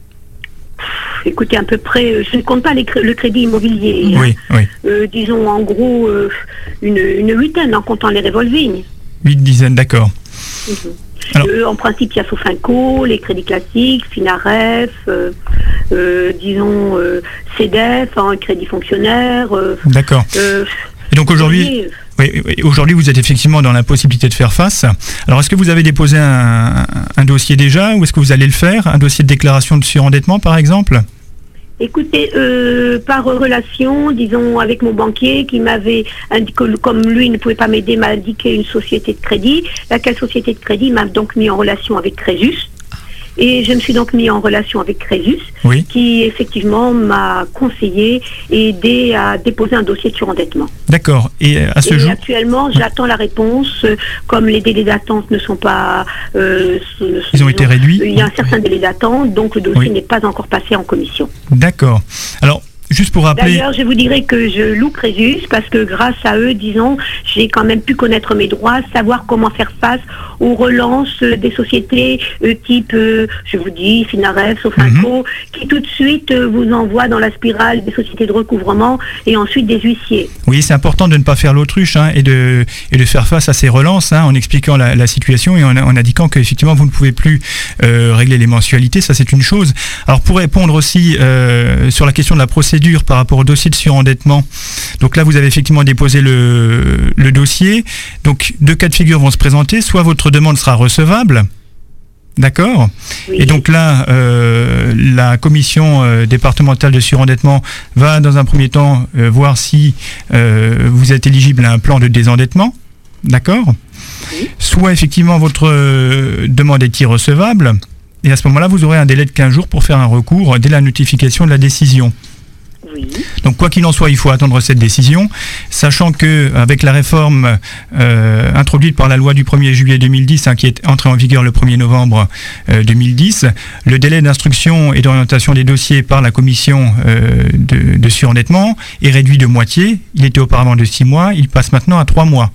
Speaker 9: Écoutez, à peu près, je ne compte pas les cré- le crédit immobilier.
Speaker 8: Oui,
Speaker 9: hein.
Speaker 8: oui.
Speaker 9: Euh, disons en gros euh, une, une huitaine en comptant les revolving.
Speaker 8: Huit dizaines, d'accord.
Speaker 9: Mm-hmm. Alors, euh, en principe, il y a Sofinco, les crédits classiques, Finaref, euh, euh, disons euh, C D F, hein, crédit fonctionnaire. Euh,
Speaker 8: d'accord.
Speaker 9: Euh,
Speaker 8: Et donc aujourd'hui, oui, oui, aujourd'hui, vous êtes effectivement dans la possibilité de faire face. Alors, est-ce que vous avez déposé un, un dossier déjà, ou est-ce que vous allez le faire, un dossier de déclaration de surendettement, par exemple ?
Speaker 9: Écoutez, euh, par relation, disons, avec mon banquier qui m'avait indiqué, comme lui ne pouvait pas m'aider, m'a indiqué une société de crédit, laquelle société de crédit m'a donc mis en relation avec Crésus. Et je me suis donc mis en relation avec Crésus,
Speaker 8: oui.
Speaker 9: qui effectivement m'a conseillé et aidé à déposer un dossier de surendettement.
Speaker 8: D'accord. Et à ce
Speaker 9: et
Speaker 8: jour
Speaker 9: actuellement, j'attends la réponse. Comme les délais d'attente ne sont pas... Euh,
Speaker 8: Ils ont été réduits.
Speaker 9: Il y a un certain délai d'attente, donc le dossier
Speaker 8: oui.
Speaker 9: n'est pas encore passé en commission.
Speaker 8: D'accord. Alors... Juste pour rappeler...
Speaker 9: D'ailleurs, je vous dirais que je loue Crésus parce que grâce à eux, disons, j'ai quand même pu connaître mes droits, savoir comment faire face aux relances des sociétés euh, type, euh, je vous dis, Finaref, Sofinco, mm-hmm. qui tout de suite euh, vous envoient dans la spirale des sociétés de recouvrement et ensuite des huissiers.
Speaker 8: Oui, c'est important de ne pas faire l'autruche hein, et, de, et de faire face à ces relances hein, en expliquant la, la situation et en, en indiquant qu'effectivement vous ne pouvez plus euh, régler les mensualités, ça c'est une chose. Alors pour répondre aussi euh, sur la question de la procédure par rapport au dossier de surendettement. Donc là, vous avez effectivement déposé le, le dossier. Donc, deux cas de figure vont se présenter. Soit votre demande sera recevable, d'accord ?
Speaker 9: Oui.
Speaker 8: Et donc là, euh, la commission euh, départementale de surendettement va, dans un premier temps, euh, voir si euh, vous êtes éligible à un plan de désendettement, d'accord ?
Speaker 9: Oui.
Speaker 8: Soit, effectivement, votre euh, demande est irrecevable. Et à ce moment-là, vous aurez un délai de quinze jours pour faire un recours dès la notification de la décision.
Speaker 9: Oui.
Speaker 8: Donc quoi qu'il en soit, il faut attendre cette décision, sachant que avec la réforme euh, introduite par la loi du premier juillet deux mille dix, hein, qui est entrée en vigueur le premier novembre euh, deux mille dix, le délai d'instruction et d'orientation des dossiers par la commission euh, de, de surendettement est réduit de moitié. Il était auparavant de six mois, il passe maintenant à trois mois.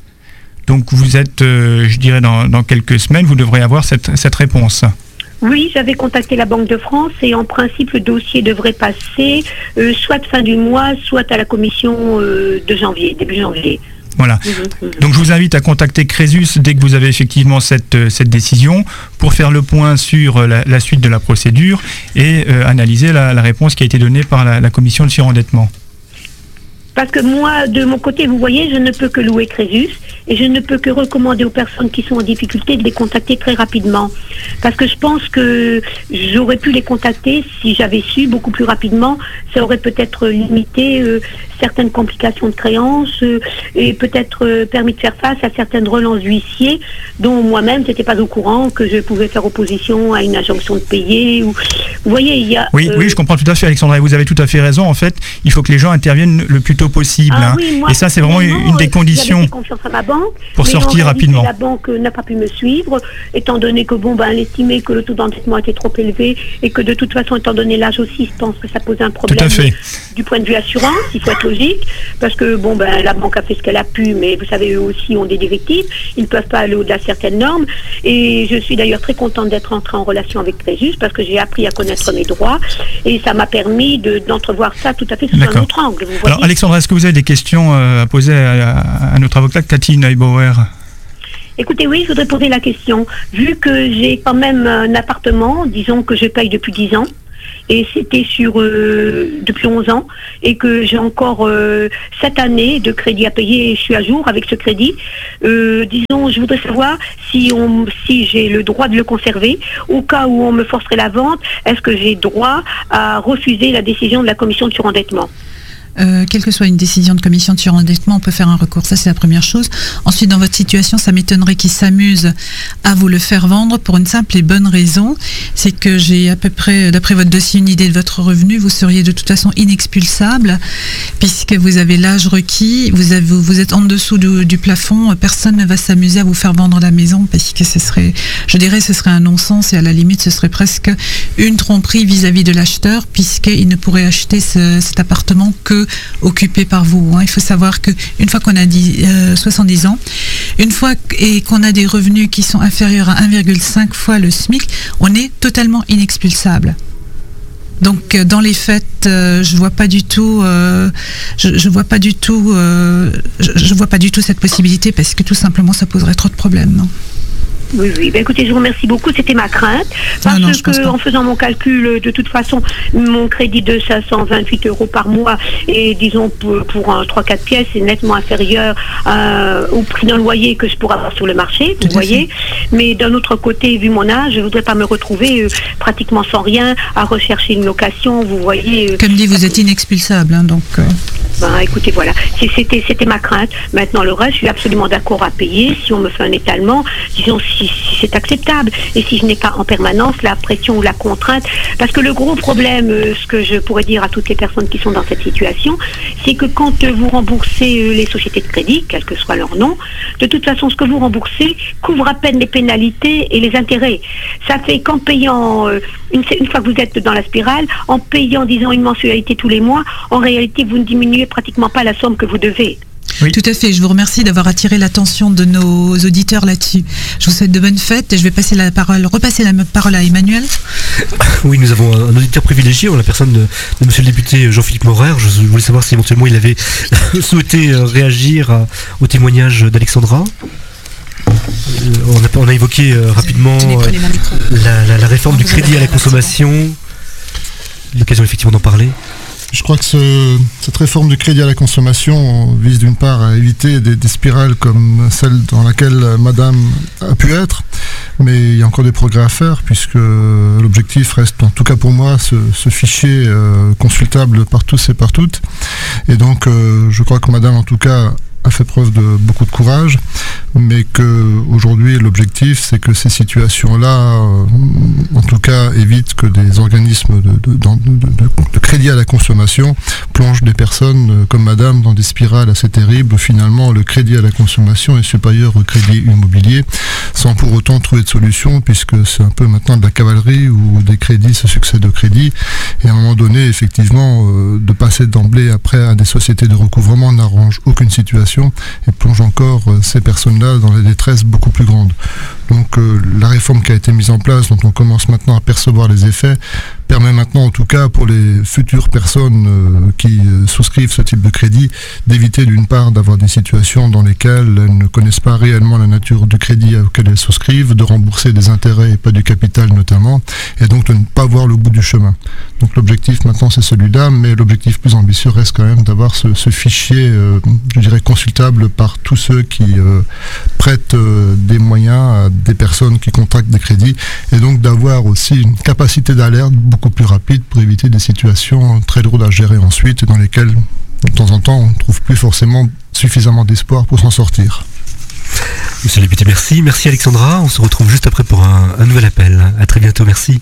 Speaker 8: Donc vous êtes, euh, je dirais, dans, dans quelques semaines, vous devrez avoir cette, cette réponse.
Speaker 9: Oui, j'avais contacté la Banque de France et en principe le dossier devrait passer euh, soit fin du mois, soit à la commission euh, de janvier, début janvier.
Speaker 8: Voilà. Mmh, mmh. Donc je vous invite à contacter Crésus dès que vous avez effectivement cette, cette décision pour faire le point sur la, la suite de la procédure et euh, analyser la, la réponse qui a été donnée par la, la commission de surendettement.
Speaker 9: Parce que moi, de mon côté, vous voyez, je ne peux que louer Crésus et je ne peux que recommander aux personnes qui sont en difficulté de les contacter très rapidement. Parce que je pense que j'aurais pu les contacter si j'avais su beaucoup plus rapidement. Ça aurait peut-être limité euh, certaines complications de créances euh, et peut-être euh, permis de faire face à certaines relances d'huissiers dont moi-même, je n'étais pas au courant que je pouvais faire opposition à une injonction de payer. Ou... Vous voyez, il y a...
Speaker 8: Oui, euh... oui, je comprends tout à fait, Alexandra, et vous avez tout à fait raison. En fait, il faut que les gens interviennent le plus tôt possible.
Speaker 9: Ah,
Speaker 8: hein.
Speaker 9: oui, moi,
Speaker 8: et ça, c'est vraiment une des conditions
Speaker 9: j'avais confiance à ma banque,
Speaker 8: pour
Speaker 9: mais
Speaker 8: sortir
Speaker 9: en réalité,
Speaker 8: rapidement.
Speaker 9: La banque n'a pas pu me suivre, étant donné que bon, ben, elle estimait que le taux d'endettement était trop élevé et que de toute façon, étant donné l'âge aussi, je pense que ça posait un problème
Speaker 8: tout à fait.
Speaker 9: Du point de vue assurance. Il faut être logique, parce que bon, ben, la banque a fait ce qu'elle a pu, mais vous savez, eux aussi ont des directives. Ils ne peuvent pas aller au-delà de certaines normes. Et je suis d'ailleurs très contente d'être entrée en relation avec Crésus parce que j'ai appris à connaître mes droits et ça m'a permis de, d'entrevoir ça tout à fait sous un autre angle. Vous voyez.
Speaker 8: Alors, Alexandra, est-ce que vous avez des questions à poser à, à notre avocate Cathy Neubauer?
Speaker 9: Écoutez, oui, je voudrais poser la question. Vu que j'ai quand même un appartement, disons que je paye depuis dix ans, et c'était sur euh, depuis onze ans, et que j'ai encore euh, sept années de crédit à payer, et je suis à jour avec ce crédit. Euh, disons, je voudrais savoir si, on, si j'ai le droit de le conserver. Au cas où on me forcerait la vente, est-ce que j'ai droit à refuser la décision de la commission de surendettement ?
Speaker 2: Euh, quelle que soit une décision de commission de surendettement, on peut faire un recours. Ça, c'est la première chose. Ensuite, dans votre situation, ça m'étonnerait qu'ils s'amusent à vous le faire vendre pour une simple et bonne raison. C'est que j'ai à peu près, d'après votre dossier, une idée de votre revenu. Vous seriez de toute façon inexpulsable puisque vous avez l'âge requis. Vous, avez, vous êtes en dessous du, du plafond. Personne ne va s'amuser à vous faire vendre la maison parce que ce serait, je dirais, ce serait un non-sens et à la limite, ce serait presque une tromperie vis-à-vis de l'acheteur puisqu'il ne pourrait acheter ce, cet appartement que occupé par vous. Hein. Il faut savoir qu'une fois qu'on a dit, euh, soixante-dix ans, une fois et qu'on a des revenus qui sont inférieurs à un virgule cinq fois le SMIC, on est totalement inexpulsable. Donc euh, dans les faits, euh, je vois pas du tout, euh, je, je vois pas du tout, euh, je, je vois pas du tout cette possibilité parce que tout simplement ça poserait trop de problèmes. Non ?
Speaker 9: Oui, oui. Ben, écoutez, je vous remercie beaucoup. C'était ma crainte. Parce non, non, que, en faisant mon calcul, de toute façon, mon crédit de cinq cent vingt-huit euros par mois, et disons, pour, pour un trois quatre pièces, est nettement inférieur euh, au prix d'un loyer que je pourrais avoir sur le marché, vous voyez. Mais d'un autre côté, vu mon âge, je ne voudrais pas me retrouver euh, pratiquement sans rien à rechercher une location, vous voyez. Euh,
Speaker 2: Comme dit, vous êtes inexpulsable, hein, donc... Euh...
Speaker 9: Ben, écoutez, voilà. C'était, c'était ma crainte. Maintenant, le reste, je suis absolument d'accord à payer. Si on me fait un étalement, disons, si, si c'est acceptable. Et si je n'ai pas en permanence la pression ou la contrainte. Parce que le gros problème, euh, ce que je pourrais dire à toutes les personnes qui sont dans cette situation, c'est que quand euh, vous remboursez euh, les sociétés de crédit, quel que soit leur nom, de toute façon, ce que vous remboursez couvre à peine les pénalités et les intérêts. Ça fait qu'en payant, euh, une, une fois que vous êtes dans la spirale, en payant, disons, une mensualité tous les mois, en réalité, vous ne diminuez pratiquement pas la somme que vous devez.
Speaker 2: Oui. Tout à fait, je vous remercie d'avoir attiré l'attention de nos auditeurs là-dessus. Je vous souhaite de bonnes fêtes et je vais passer la parole, repasser la parole à Emmanuel.
Speaker 4: Oui, nous avons un auditeur privilégié, en la personne de, de monsieur le député Jean-Philippe Morer. Je voulais savoir si éventuellement il avait souhaité réagir à, au témoignage d'Alexandra. On a, on a évoqué euh, rapidement euh, la, la, la réforme du crédit à la consommation. L'occasion effectivement d'en parler.
Speaker 10: Je crois que ce, cette réforme du crédit à la consommation vise d'une part à éviter des, des spirales comme celle dans laquelle Madame a pu être, mais il y a encore des progrès à faire puisque l'objectif reste, en tout cas pour moi, ce, ce fichier euh, consultable par tous et par toutes. Et donc euh, je crois que Madame en tout cas a fait preuve de beaucoup de courage, mais que aujourd'hui l'objectif c'est que ces situations-là, euh, en tout cas, évitent que des organismes de, de, de, de, de crédit à la consommation plongent des personnes euh, comme Madame dans des spirales assez terribles où finalement le crédit à la consommation est supérieur au crédit immobilier, sans pour autant trouver de solution, puisque c'est un peu maintenant de la cavalerie où des crédits se succèdent aux crédits, et à un moment donné, effectivement, euh, de passer d'emblée après à des sociétés de recouvrement n'arrange aucune situation et plonge encore euh, ces personnes-là dans des détresses beaucoup plus grandes. Donc euh, la réforme qui a été mise en place, dont on commence maintenant à percevoir les effets, permet maintenant, en tout cas pour les futures personnes euh, qui euh, souscrivent ce type de crédit, d'éviter d'une part d'avoir des situations dans lesquelles elles ne connaissent pas réellement la nature du crédit auquel elles souscrivent, de rembourser des intérêts et pas du capital notamment, et donc de ne pas voir le bout du chemin. Donc l'objectif maintenant c'est celui-là, mais l'objectif plus ambitieux reste quand même d'avoir ce, ce fichier, euh, je dirais, consultable par tous ceux qui euh, prêtent euh, des moyens à des personnes qui contractent des crédits, et donc d'avoir aussi une capacité d'alerte beaucoup plus rapide pour éviter des situations très lourdes à gérer ensuite et dans lesquelles de temps en temps on ne trouve plus forcément suffisamment d'espoir pour s'en sortir.
Speaker 4: Monsieur le député, merci. Merci Alexandra, on se retrouve juste après pour un, un nouvel appel. À très bientôt, merci.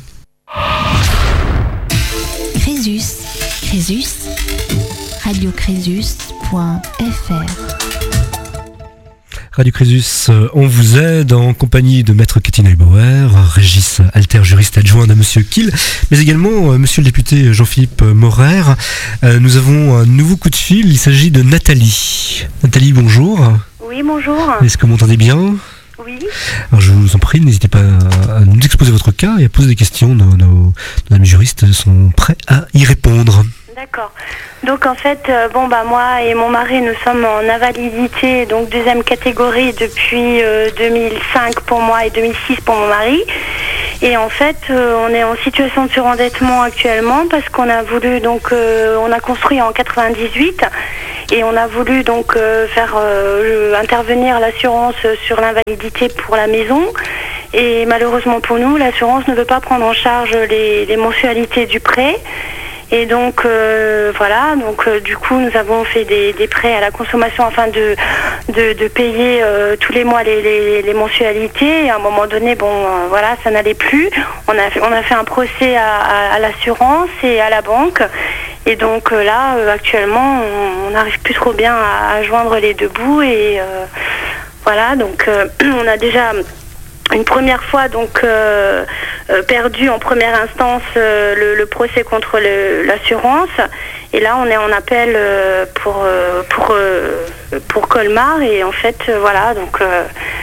Speaker 5: Crésus, Crésus, radio crésus point f r.
Speaker 4: Radio Crésus, on vous aide en compagnie de Maître Cathy Neubauer, Régis Alter, juriste adjoint de Monsieur Kiel, mais également euh, Monsieur le député Jean-Philippe Morer. Euh, nous avons un nouveau coup de fil, il s'agit de Nathalie. Nathalie, bonjour.
Speaker 11: Oui, bonjour.
Speaker 4: Est-ce que vous m'entendez bien ?
Speaker 11: Oui.
Speaker 4: Alors je vous en prie, n'hésitez pas à nous exposer votre cas et à poser des questions. Nos, nos, nos amis juristes sont prêts à y répondre.
Speaker 11: D'accord. Donc en fait, euh, bon bah moi et mon mari, nous sommes en invalidité, donc deuxième catégorie depuis euh, deux mille cinq pour moi et deux mille six pour mon mari. Et en fait, euh, on est en situation de surendettement actuellement parce qu'on a voulu donc euh, on a construit en quatre-vingt-dix-huit et on a voulu donc euh, faire euh, intervenir l'assurance sur l'invalidité pour la maison. Et malheureusement pour nous, l'assurance ne veut pas prendre en charge les, les mensualités du prêt. Et donc euh, voilà, donc euh, du coup nous avons fait des, des prêts à la consommation afin de, de, de payer euh, tous les mois les, les, les mensualités. Et à un moment donné, bon euh, voilà, ça n'allait plus. On a fait, on a fait un procès à, à, à l'assurance et à la banque. Et donc euh, là, euh, actuellement, on n'arrive plus trop bien à, à joindre les deux bouts. Et euh, voilà, donc euh, on a déjà une première fois donc euh, euh, perdu en première instance euh, le, le procès contre le, l'assurance, et là on est en appel euh, pour euh, pour euh, pour Colmar, et en fait euh, voilà, donc euh,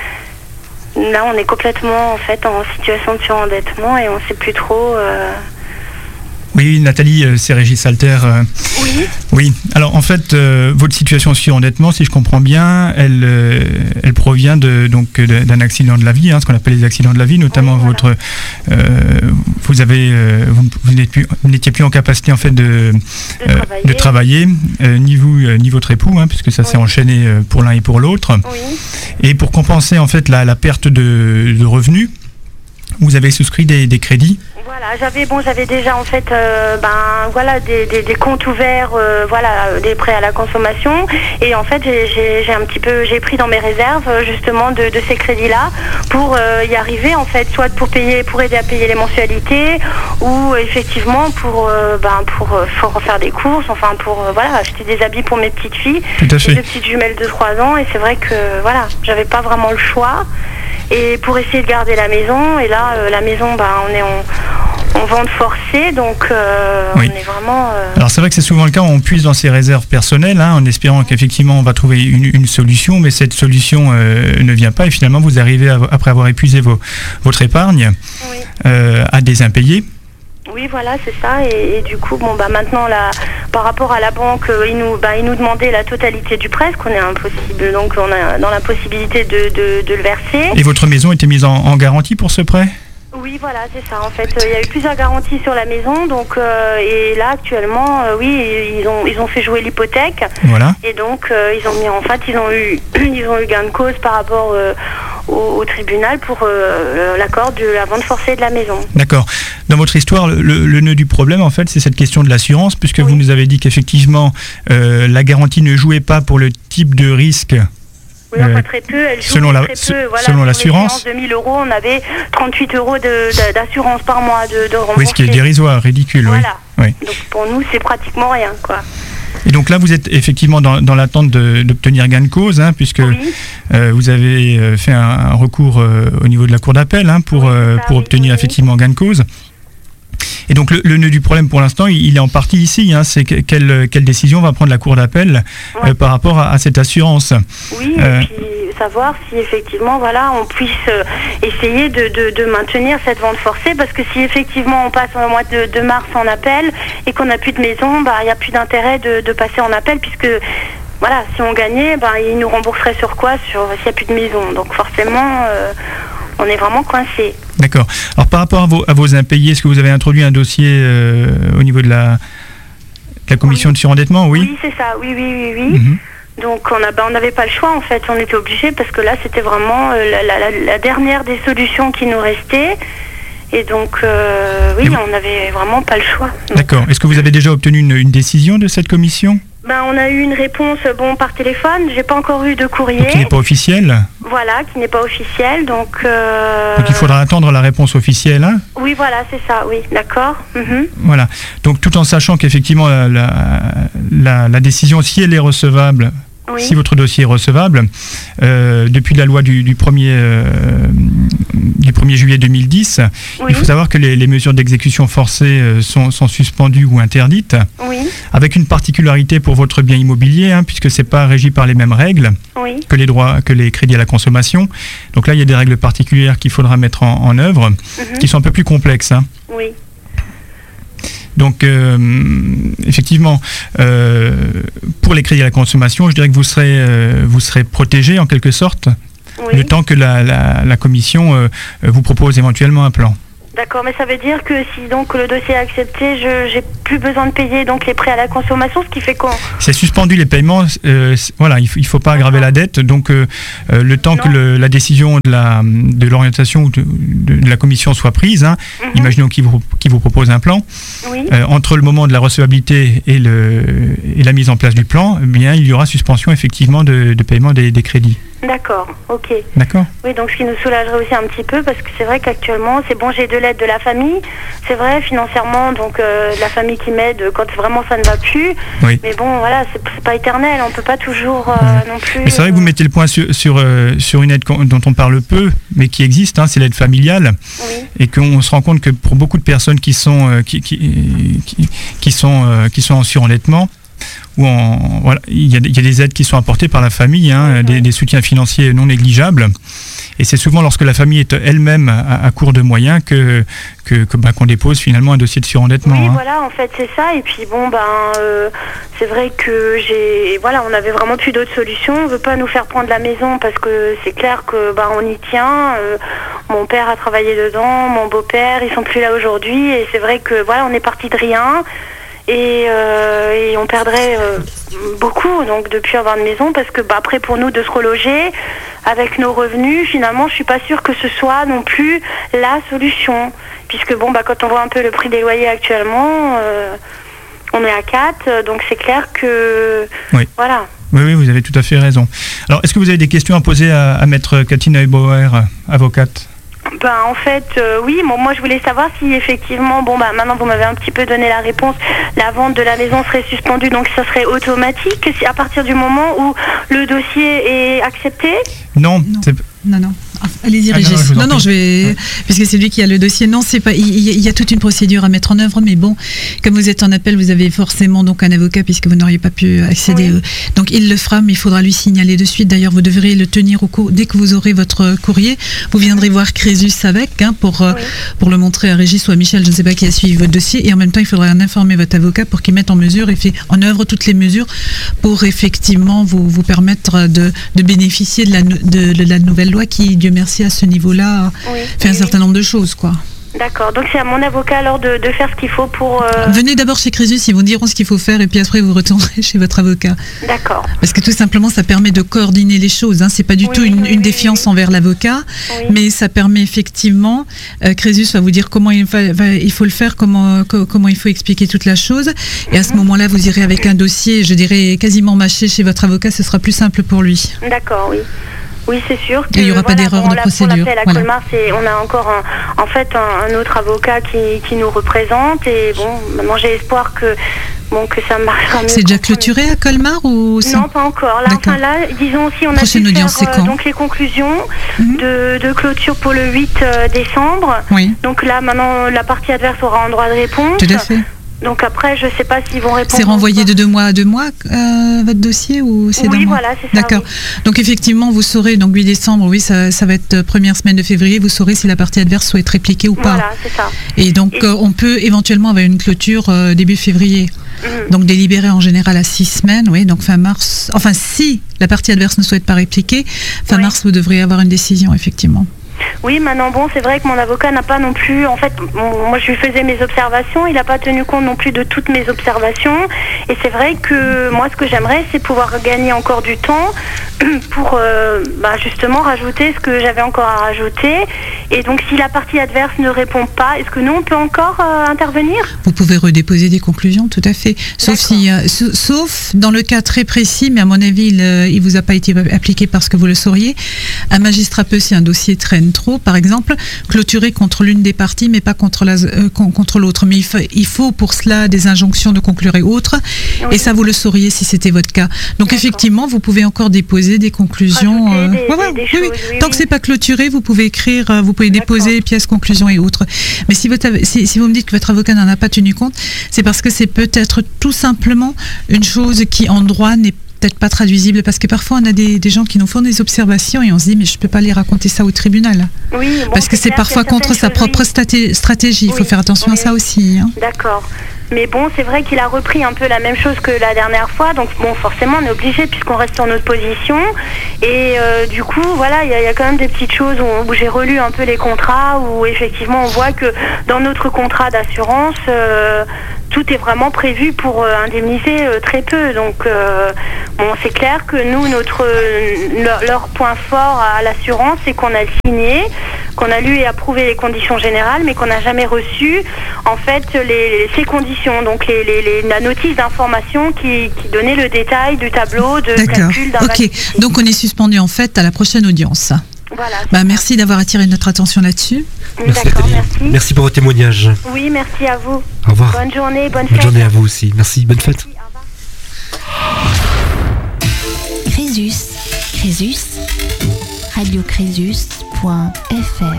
Speaker 11: là on est complètement en fait en situation de surendettement et on sait plus trop. Euh,
Speaker 8: Oui, Nathalie, euh, c'est Régis Salter. euh,
Speaker 11: Oui.
Speaker 8: Oui, alors en fait, euh, votre situation surendettement, si je comprends bien, elle, euh, elle provient de, donc, de- d'un accident de la vie, hein, ce qu'on appelle les accidents de la vie, notamment
Speaker 11: Oui, voilà.
Speaker 8: votre, euh, vous avez, euh, vous, vous n'êtes plus- vous n'étiez plus en capacité en fait de,
Speaker 11: De
Speaker 8: euh,
Speaker 11: travailler.
Speaker 8: de travailler, euh, ni vous euh, ni votre époux, hein, puisque ça s'est
Speaker 11: Oui.
Speaker 8: enchaîné euh, pour l'un et pour l'autre.
Speaker 11: Oui.
Speaker 8: Et pour compenser en fait la, la perte de, de revenus, vous avez souscrit des, des crédits.
Speaker 11: Voilà, j'avais bon, j'avais déjà en fait, euh, ben voilà, des, des, des comptes ouverts, euh, voilà, euh, des prêts à la consommation, et en fait j'ai, j'ai, j'ai un petit peu, j'ai pris dans mes réserves euh, justement de, de ces crédits-là pour euh, y arriver en fait, soit pour payer, pour aider à payer les mensualités, ou effectivement pour, euh, ben pour, euh, pour faire des courses, enfin pour euh, voilà, acheter des habits pour mes petites filles,
Speaker 8: Tout à
Speaker 11: j'ai
Speaker 8: fait.
Speaker 11: deux petites jumelles de trois ans, et c'est vrai que voilà, j'avais pas vraiment le choix. Et pour essayer de garder la maison, et là, euh, la maison, ben, on est en, en vente forcée, donc euh,
Speaker 8: Oui.
Speaker 11: on est vraiment... euh,
Speaker 8: Alors c'est vrai que c'est souvent le cas, on puise dans ses réserves personnelles, hein, en espérant qu'effectivement on va trouver une, une solution, mais cette solution euh, ne vient pas, et finalement vous arrivez, à- après avoir épuisé vos, votre épargne,
Speaker 11: oui.
Speaker 8: euh, à des impayés.
Speaker 11: Oui, voilà, c'est ça. Et, et du coup, bon, bah maintenant, là, par rapport à la banque, euh, ils nous, bah, ils nous demandaient la totalité du prêt, qu'on est impossible, donc on est dans l'impossibilité de, de, de le verser.
Speaker 8: Et votre maison était mise en, en garantie pour ce prêt?
Speaker 11: Oui, voilà, c'est ça. En fait, euh, il y a eu plusieurs garanties sur la maison, donc euh, et là actuellement, euh, oui, ils ont ils ont fait jouer l'hypothèque.
Speaker 8: Voilà.
Speaker 11: Et donc euh, ils ont mis, en fait, ils ont eu ils ont eu gain de cause par rapport euh, au, au tribunal pour euh, l'accord de la vente forcée de la maison.
Speaker 8: D'accord. Dans votre histoire, le, le- le nœud du problème, en fait, c'est cette question de l'assurance, puisque vous nous avez dit qu'effectivement, euh, la garantie ne jouait pas pour le type de risque.
Speaker 11: Oui,
Speaker 8: euh,
Speaker 11: enfin très peu. Elle joue
Speaker 8: selon la-
Speaker 11: très peu.
Speaker 8: se-
Speaker 11: Voilà,
Speaker 8: selon
Speaker 11: sur
Speaker 8: l'assurance.
Speaker 11: l'échéance de mille euros, on avait trente-huit euros de- de- d'assurance par mois de, de rembourser.
Speaker 8: Oui, ce qui est dérisoire, ridicule, oui.
Speaker 11: Voilà.
Speaker 8: Oui.
Speaker 11: Donc pour nous, c'est pratiquement rien, quoi.
Speaker 8: Et donc là, vous êtes effectivement dans, dans l'attente de- d'obtenir gain de cause, hein, puisque euh, vous avez euh, fait un, un recours euh, au niveau de la Cour d'appel, hein, pour, euh, pour obtenir effectivement gain de cause. Et donc le, le nœud du problème pour l'instant, il, il est en partie ici, hein, c'est que- quelle, quelle décision va prendre la Cour d'appel euh, par rapport à, à cette assurance.
Speaker 11: Oui,
Speaker 8: Euh,
Speaker 11: et puis savoir si effectivement, voilà, on puisse euh, essayer de, de, de maintenir cette vente forcée, parce que si effectivement on passe au mois de, de mars en appel et qu'on n'a plus de maison, bah il n'y a plus d'intérêt de, de passer en appel, puisque voilà, si on gagnait, bah ils nous rembourseraient sur quoi, sur s'il n'y a plus de maison. Donc forcément, euh, on est vraiment coincé.
Speaker 8: D'accord. Alors par rapport à vos, à vos impayés, est-ce que vous avez introduit un dossier euh, au niveau de la, de la commission de surendettement? Oui.
Speaker 11: Oui, c'est ça. Oui, oui, oui, oui.
Speaker 8: Mhm.
Speaker 11: Donc on a, bah, on n'avait pas le choix en fait, on était obligés, parce que là c'était vraiment euh, la, la- la- la dernière des solutions qui nous restait, et donc euh, oui,
Speaker 8: Et vous-
Speaker 11: on n'avait vraiment pas le choix.
Speaker 8: D'accord. Est-ce que vous avez déjà obtenu une, une décision de cette commission?
Speaker 11: Ben, on a eu une réponse bon par téléphone, j'ai pas encore eu de courrier,
Speaker 8: Qui n'est pas officielle?
Speaker 11: voilà, qui n'est pas officiel, donc, euh,
Speaker 8: Donc il faudra attendre la réponse officielle, hein?
Speaker 11: oui voilà c'est ça, oui, d'accord. Mhm.
Speaker 8: Voilà. Donc tout en sachant qu'effectivement la, la, la- la décision, si elle est recevable,
Speaker 11: Oui.
Speaker 8: si votre dossier est recevable, euh, depuis la loi du, du, premier, euh, du premier juillet deux mille dix,
Speaker 11: Oui.
Speaker 8: il faut savoir que les, les mesures d'exécution forcée euh, sont, sont suspendues ou interdites,
Speaker 11: Oui.
Speaker 8: avec une particularité pour votre bien immobilier, hein, puisque c'est pas régi par les mêmes règles
Speaker 11: Oui.
Speaker 8: que les droits, que les crédits à la consommation. Donc là, il y a des règles particulières qu'il faudra mettre en, en œuvre,
Speaker 11: Mhm.
Speaker 8: qui sont un peu plus complexes, hein.
Speaker 11: Oui.
Speaker 8: Donc, euh, effectivement, euh, pour les crédits à la consommation, je dirais que vous serez, euh, vous serez protégé en quelque sorte, oui. le temps que la, la, la commission euh, vous propose éventuellement un plan.
Speaker 11: D'accord, mais ça veut dire que si donc le dossier est accepté, je j'ai plus besoin de payer donc les prêts à la consommation, ce qui fait qu'on...
Speaker 8: C'est suspendu les paiements, euh, voilà, il ne faut pas aggraver la dette, donc euh, euh, le temps non. que le, la décision de, la, de l'orientation ou de, de, de la commission soit prise, hein, mm-hmm. imaginons qu'il vous, qu'il vous propose un plan, oui. euh, entre le moment de la recevabilité et, le, et la mise en place du plan, eh bien, il y aura suspension effectivement de, de paiement des, des crédits.
Speaker 11: D'accord, ok.
Speaker 8: D'accord.
Speaker 11: Oui, donc ce qui nous soulagerait aussi un petit peu, parce que c'est vrai qu'actuellement, c'est bon, j'ai de l'aide de la famille, c'est vrai, financièrement, donc euh, la famille qui m'aide quand vraiment ça ne va plus, oui. mais bon, voilà, c'est, c'est pas éternel, on peut pas toujours euh, oui. non plus...
Speaker 8: Mais c'est vrai que vous mettez le point sur, sur, euh, sur une aide dont on parle peu, mais qui existe, hein, c'est l'aide familiale, oui. et qu'on se rend compte que pour beaucoup de personnes qui sont, euh, qui, qui, qui, qui, sont, euh, qui sont en surendettement, où en, voilà, il y a, il y a des aides qui sont apportées par la famille, hein, mmh. des, des soutiens financiers non négligeables. Et c'est souvent lorsque la famille est elle-même à, à court de moyens que, que, que bah, qu'on dépose finalement un dossier de surendettement.
Speaker 11: Oui,
Speaker 8: hein.
Speaker 11: voilà, en fait c'est ça. Et puis bon, ben, euh, c'est vrai que j'ai, voilà, on avait vraiment plus d'autres solutions. On veut pas nous faire prendre la maison parce que c'est clair que ben on y tient. Euh, mon père a travaillé dedans, mon beau-père, ils sont plus là aujourd'hui. Et c'est vrai que voilà, on est parti de rien. Et, euh, et on perdrait euh, beaucoup donc de plus avoir de maison parce que bah, après pour nous de se reloger avec nos revenus, finalement je suis pas sûre que ce soit non plus la solution puisque bon bah quand on voit un peu le prix des loyers actuellement, euh, on est à quatre, donc c'est clair que
Speaker 8: oui.
Speaker 11: voilà.
Speaker 8: Oui, oui, vous avez tout à fait raison. Alors est-ce que vous avez des questions à poser à, à maître Catherine Neubauer, avocate?
Speaker 11: Ben en fait euh, oui, bon, moi je voulais savoir si effectivement, bon bah maintenant vous m'avez un petit peu donné la réponse, la vente de la maison serait suspendue, donc ça serait automatique si, à partir du moment où le dossier est accepté?
Speaker 8: Non,
Speaker 2: non,
Speaker 8: c'est...
Speaker 2: non, non. Allez-y,
Speaker 8: ah,
Speaker 2: Régis.
Speaker 8: Non, non,
Speaker 2: non, non, je vais, ouais. puisque c'est lui qui a le dossier. Non, c'est pas. Il y, il y a toute une procédure à mettre en œuvre, mais bon, comme vous êtes en appel, vous avez forcément donc un avocat puisque vous n'auriez pas pu accéder. Oui. Donc il le fera, mais il faudra lui signaler de suite. D'ailleurs, vous devrez le tenir au cours dès que vous aurez votre courrier. Vous viendrez voir Crésus avec hein, pour oui. pour le montrer à Régis ou à Michel, je ne sais pas qui a suivi votre dossier, et en même temps, il faudra en informer votre avocat pour qu'il mette en mesure et fait en œuvre toutes les mesures pour effectivement vous vous permettre de, de bénéficier de la de, de la nouvelle loi qui, Dieu merci, à ce niveau là oui, fait un oui, certain nombre de choses quoi.
Speaker 11: D'accord, donc c'est à mon avocat alors de, de faire ce qu'il faut pour... Euh...
Speaker 2: Venez d'abord chez Crésus, ils vous diront ce qu'il faut faire et puis après vous retournerez chez votre avocat.
Speaker 11: D'accord.
Speaker 2: Parce que tout simplement ça permet de coordonner les choses, hein. C'est pas du oui, tout une, oui, une oui, défiance oui. envers l'avocat, oui. mais ça permet effectivement, euh, Crésus va vous dire comment il, va, va, il faut le faire, comment, co- comment il faut expliquer toute la chose, et à ce mm-hmm. moment-là vous irez avec un dossier, je dirais quasiment mâché chez votre avocat, ce sera plus simple pour lui.
Speaker 11: D'accord, oui. Oui, c'est sûr. Que,
Speaker 2: il n'y aura
Speaker 11: voilà,
Speaker 2: pas d'erreur
Speaker 11: bon,
Speaker 2: de
Speaker 11: là,
Speaker 2: procédure.
Speaker 11: Pour l'appel à voilà. Colmar, c'est, on a encore un, en fait un, un autre avocat qui, qui nous représente et bon, maintenant j'ai espoir que bon que ça marchera mieux.
Speaker 2: C'est déjà clôturé à Colmar ou c'est...
Speaker 11: Non, pas encore. Là, enfin là, disons si on a
Speaker 2: Prochaine
Speaker 11: pu
Speaker 2: audience,
Speaker 11: faire euh, donc les conclusions mm-hmm. de, de clôture pour le huit décembre.
Speaker 2: Oui.
Speaker 11: Donc là, maintenant, la partie adverse aura un droit de réponse.
Speaker 2: Tout à fait.
Speaker 11: Donc après, je ne sais pas s'ils vont répondre.
Speaker 2: C'est renvoyé de deux mois à deux mois, euh, votre dossier ou c'est
Speaker 11: oui,
Speaker 2: d'un mois?
Speaker 11: Voilà, c'est ça.
Speaker 2: D'accord.
Speaker 11: Oui.
Speaker 2: Donc effectivement, vous saurez, donc huit décembre, oui, ça, ça va être première semaine de février, vous saurez si la partie adverse souhaite répliquer ou pas.
Speaker 11: Voilà, c'est ça.
Speaker 2: Et donc, Et... Euh, on peut éventuellement avoir une clôture euh, début février. Mmh. Donc délibéré en général à six semaines, oui, donc fin mars. Enfin, si la partie adverse ne souhaite pas répliquer, fin oui. mars, vous devriez avoir une décision, effectivement.
Speaker 11: Oui, maintenant bon, c'est vrai que mon avocat n'a pas non plus, en fait, bon, moi je lui faisais mes observations, il n'a pas tenu compte non plus de toutes mes observations, et c'est vrai que moi ce que j'aimerais c'est pouvoir gagner encore du temps pour euh, bah, justement rajouter ce que j'avais encore à rajouter, et donc si la partie adverse ne répond pas, est-ce que nous on peut encore euh, intervenir?
Speaker 2: Vous pouvez redéposer des conclusions, tout à fait, sauf, si, euh, s- sauf dans le cas très précis, mais à mon avis il ne vous a pas été appliqué parce que vous le sauriez, un magistrat peut, si un dossier traîne trop, par exemple, clôturer contre l'une des parties, mais pas contre, la, euh, contre l'autre. Mais il faut, il faut pour cela des injonctions de conclure et autres, oui. et ça vous le sauriez si c'était votre cas. Donc D'accord. effectivement, vous pouvez encore déposer des conclusions. Euh,
Speaker 11: des,
Speaker 2: ouais, ouais,
Speaker 11: des, des
Speaker 2: oui,
Speaker 11: choses,
Speaker 2: oui.
Speaker 11: Oui,
Speaker 2: Tant
Speaker 11: oui.
Speaker 2: que c'est pas clôturé, vous pouvez écrire, euh, vous pouvez D'accord. déposer pièces, conclusions et autres. Mais si, votre, si, si vous me dites que votre avocat n'en a pas tenu compte, c'est parce que c'est peut-être tout simplement une chose qui en droit n'est peut-être pas traduisible, parce que parfois on a des, des gens qui nous font des observations et on se dit mais je peux pas les raconter ça au tribunal.
Speaker 11: Oui, bon,
Speaker 2: parce que c'est, c'est parfois contre sa propre staté- stratégie. Il oui, faut faire attention oui. à ça aussi. Hein.
Speaker 11: D'accord. Mais bon, c'est vrai qu'il a repris un peu la même chose que la dernière fois, donc bon, forcément, on est obligé puisqu'on reste sur notre position. Et euh, du coup, voilà, il y, y a quand même des petites choses où, où j'ai relu un peu les contrats, où effectivement, on voit que dans notre contrat d'assurance, euh, tout est vraiment prévu pour euh, indemniser euh, très peu. Donc, euh, bon, c'est clair que nous, notre euh, leur, leur point fort à l'assurance, c'est qu'on a signé, qu'on a lu et approuvé les conditions générales, mais qu'on n'a jamais reçu, en fait, les, les, ces conditions. Donc les, les, les, la notice d'information qui, qui donnait le détail du tableau de
Speaker 2: D'accord.
Speaker 11: calcul d'invalidité.
Speaker 2: Ok, donc on est suspendu en fait à la prochaine audience.
Speaker 11: Voilà.
Speaker 2: Bah, merci d'avoir attiré notre attention là-dessus.
Speaker 4: Merci,
Speaker 11: D'accord,
Speaker 4: merci.
Speaker 11: merci.
Speaker 4: Merci pour votre témoignage.
Speaker 11: Oui, merci à vous.
Speaker 4: Au revoir.
Speaker 11: Bonne journée, bonne,
Speaker 4: bonne
Speaker 11: fête.
Speaker 4: Bonne journée à vous aussi. Merci, bonne fête.
Speaker 5: Crésus, Crésus, radio crésus point f r.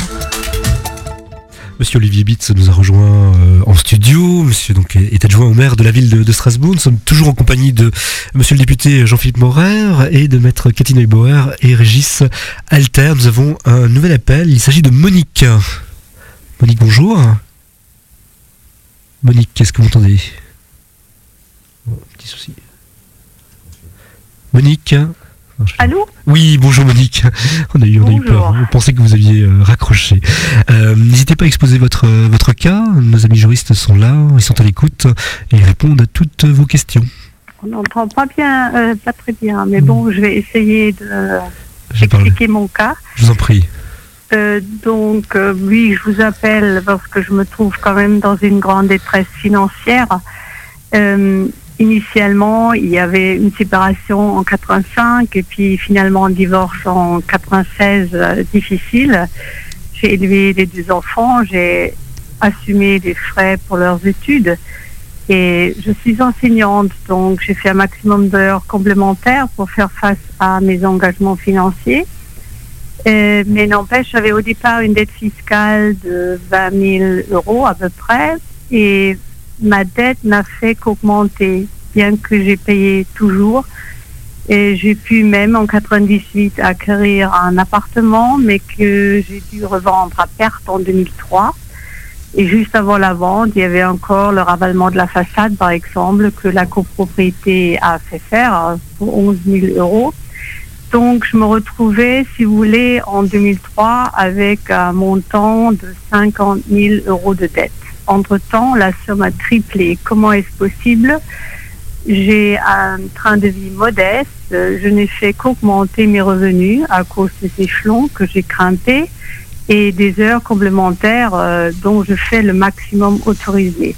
Speaker 4: Monsieur Olivier Bitz nous a rejoint euh, en studio. Monsieur donc est adjoint au maire de la ville de, de Strasbourg. Nous sommes toujours en compagnie de Monsieur le député Jean-Philippe Maurer et de Maître Cathy Neubauer et Régis Alter. Nous avons un nouvel appel. Il s'agit de Monique. Monique, bonjour. Monique, qu'est-ce que vous entendez ? Oh, petit souci. Monique.
Speaker 12: Allô ?
Speaker 4: Oui, bonjour Monique. On a eu, on a eu peur. On pensait que vous aviez euh, raccroché. Euh, n'hésitez pas à exposer votre, votre cas. Nos amis juristes sont là, ils sont à l'écoute et ils répondent à toutes vos questions.
Speaker 12: On n'entend pas bien, euh, pas très bien, mais bon, je vais essayer de euh, expliquer mon cas.
Speaker 4: Je vous en prie.
Speaker 12: Euh, donc, euh, oui, je vous appelle parce que je me trouve quand même dans une grande détresse financière. Euh, Initialement, il y avait une séparation en quatre-vingt-cinq et puis finalement un divorce en quatre-vingt-seize euh, difficile. J'ai élevé les deux enfants, j'ai assumé les frais pour leurs études et je suis enseignante, donc j'ai fait un maximum d'heures complémentaires pour faire face à mes engagements financiers. Et, mais n'empêche, j'avais au départ une dette fiscale de vingt mille euros à peu près et ma dette n'a fait qu'augmenter, bien que j'ai payé toujours. Et j'ai pu même en quatre-vingt-dix-huit acquérir un appartement, mais que j'ai dû revendre à perte en deux mille trois. Et juste avant la vente, il y avait encore le ravalement de la façade, par exemple, que la copropriété a fait faire pour onze mille euros. Donc je me retrouvais, si vous voulez, en deux mille trois avec un montant de cinquante mille euros de dette. Entre-temps, la somme a triplé. Comment est-ce possible ? J'ai un train de vie modeste. Je n'ai fait qu'augmenter mes revenus à cause des échelons que j'ai grimpés et des heures complémentaires euh, dont je fais le maximum autorisé.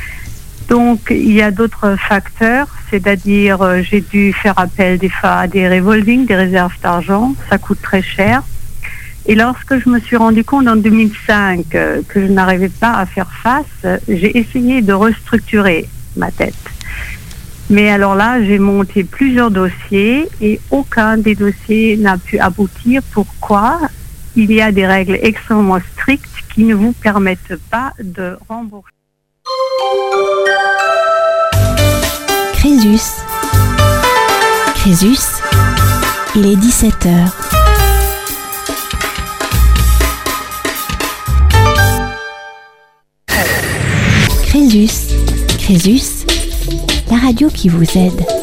Speaker 12: Donc, il y a d'autres facteurs, c'est-à-dire euh, j'ai dû faire appel des fois à des revolving, des réserves d'argent. Ça coûte très cher. Et lorsque je me suis rendu compte en deux mille cinq euh, que je n'arrivais pas à faire face, euh, j'ai essayé de restructurer ma dette. Mais alors là, j'ai monté plusieurs dossiers et aucun des dossiers n'a pu aboutir. Pourquoi ? Il y a des règles extrêmement strictes qui ne vous permettent pas de rembourser.
Speaker 5: Crésus. Crésus, il est dix-sept heures. Crésus, Crésus, la radio qui vous aide.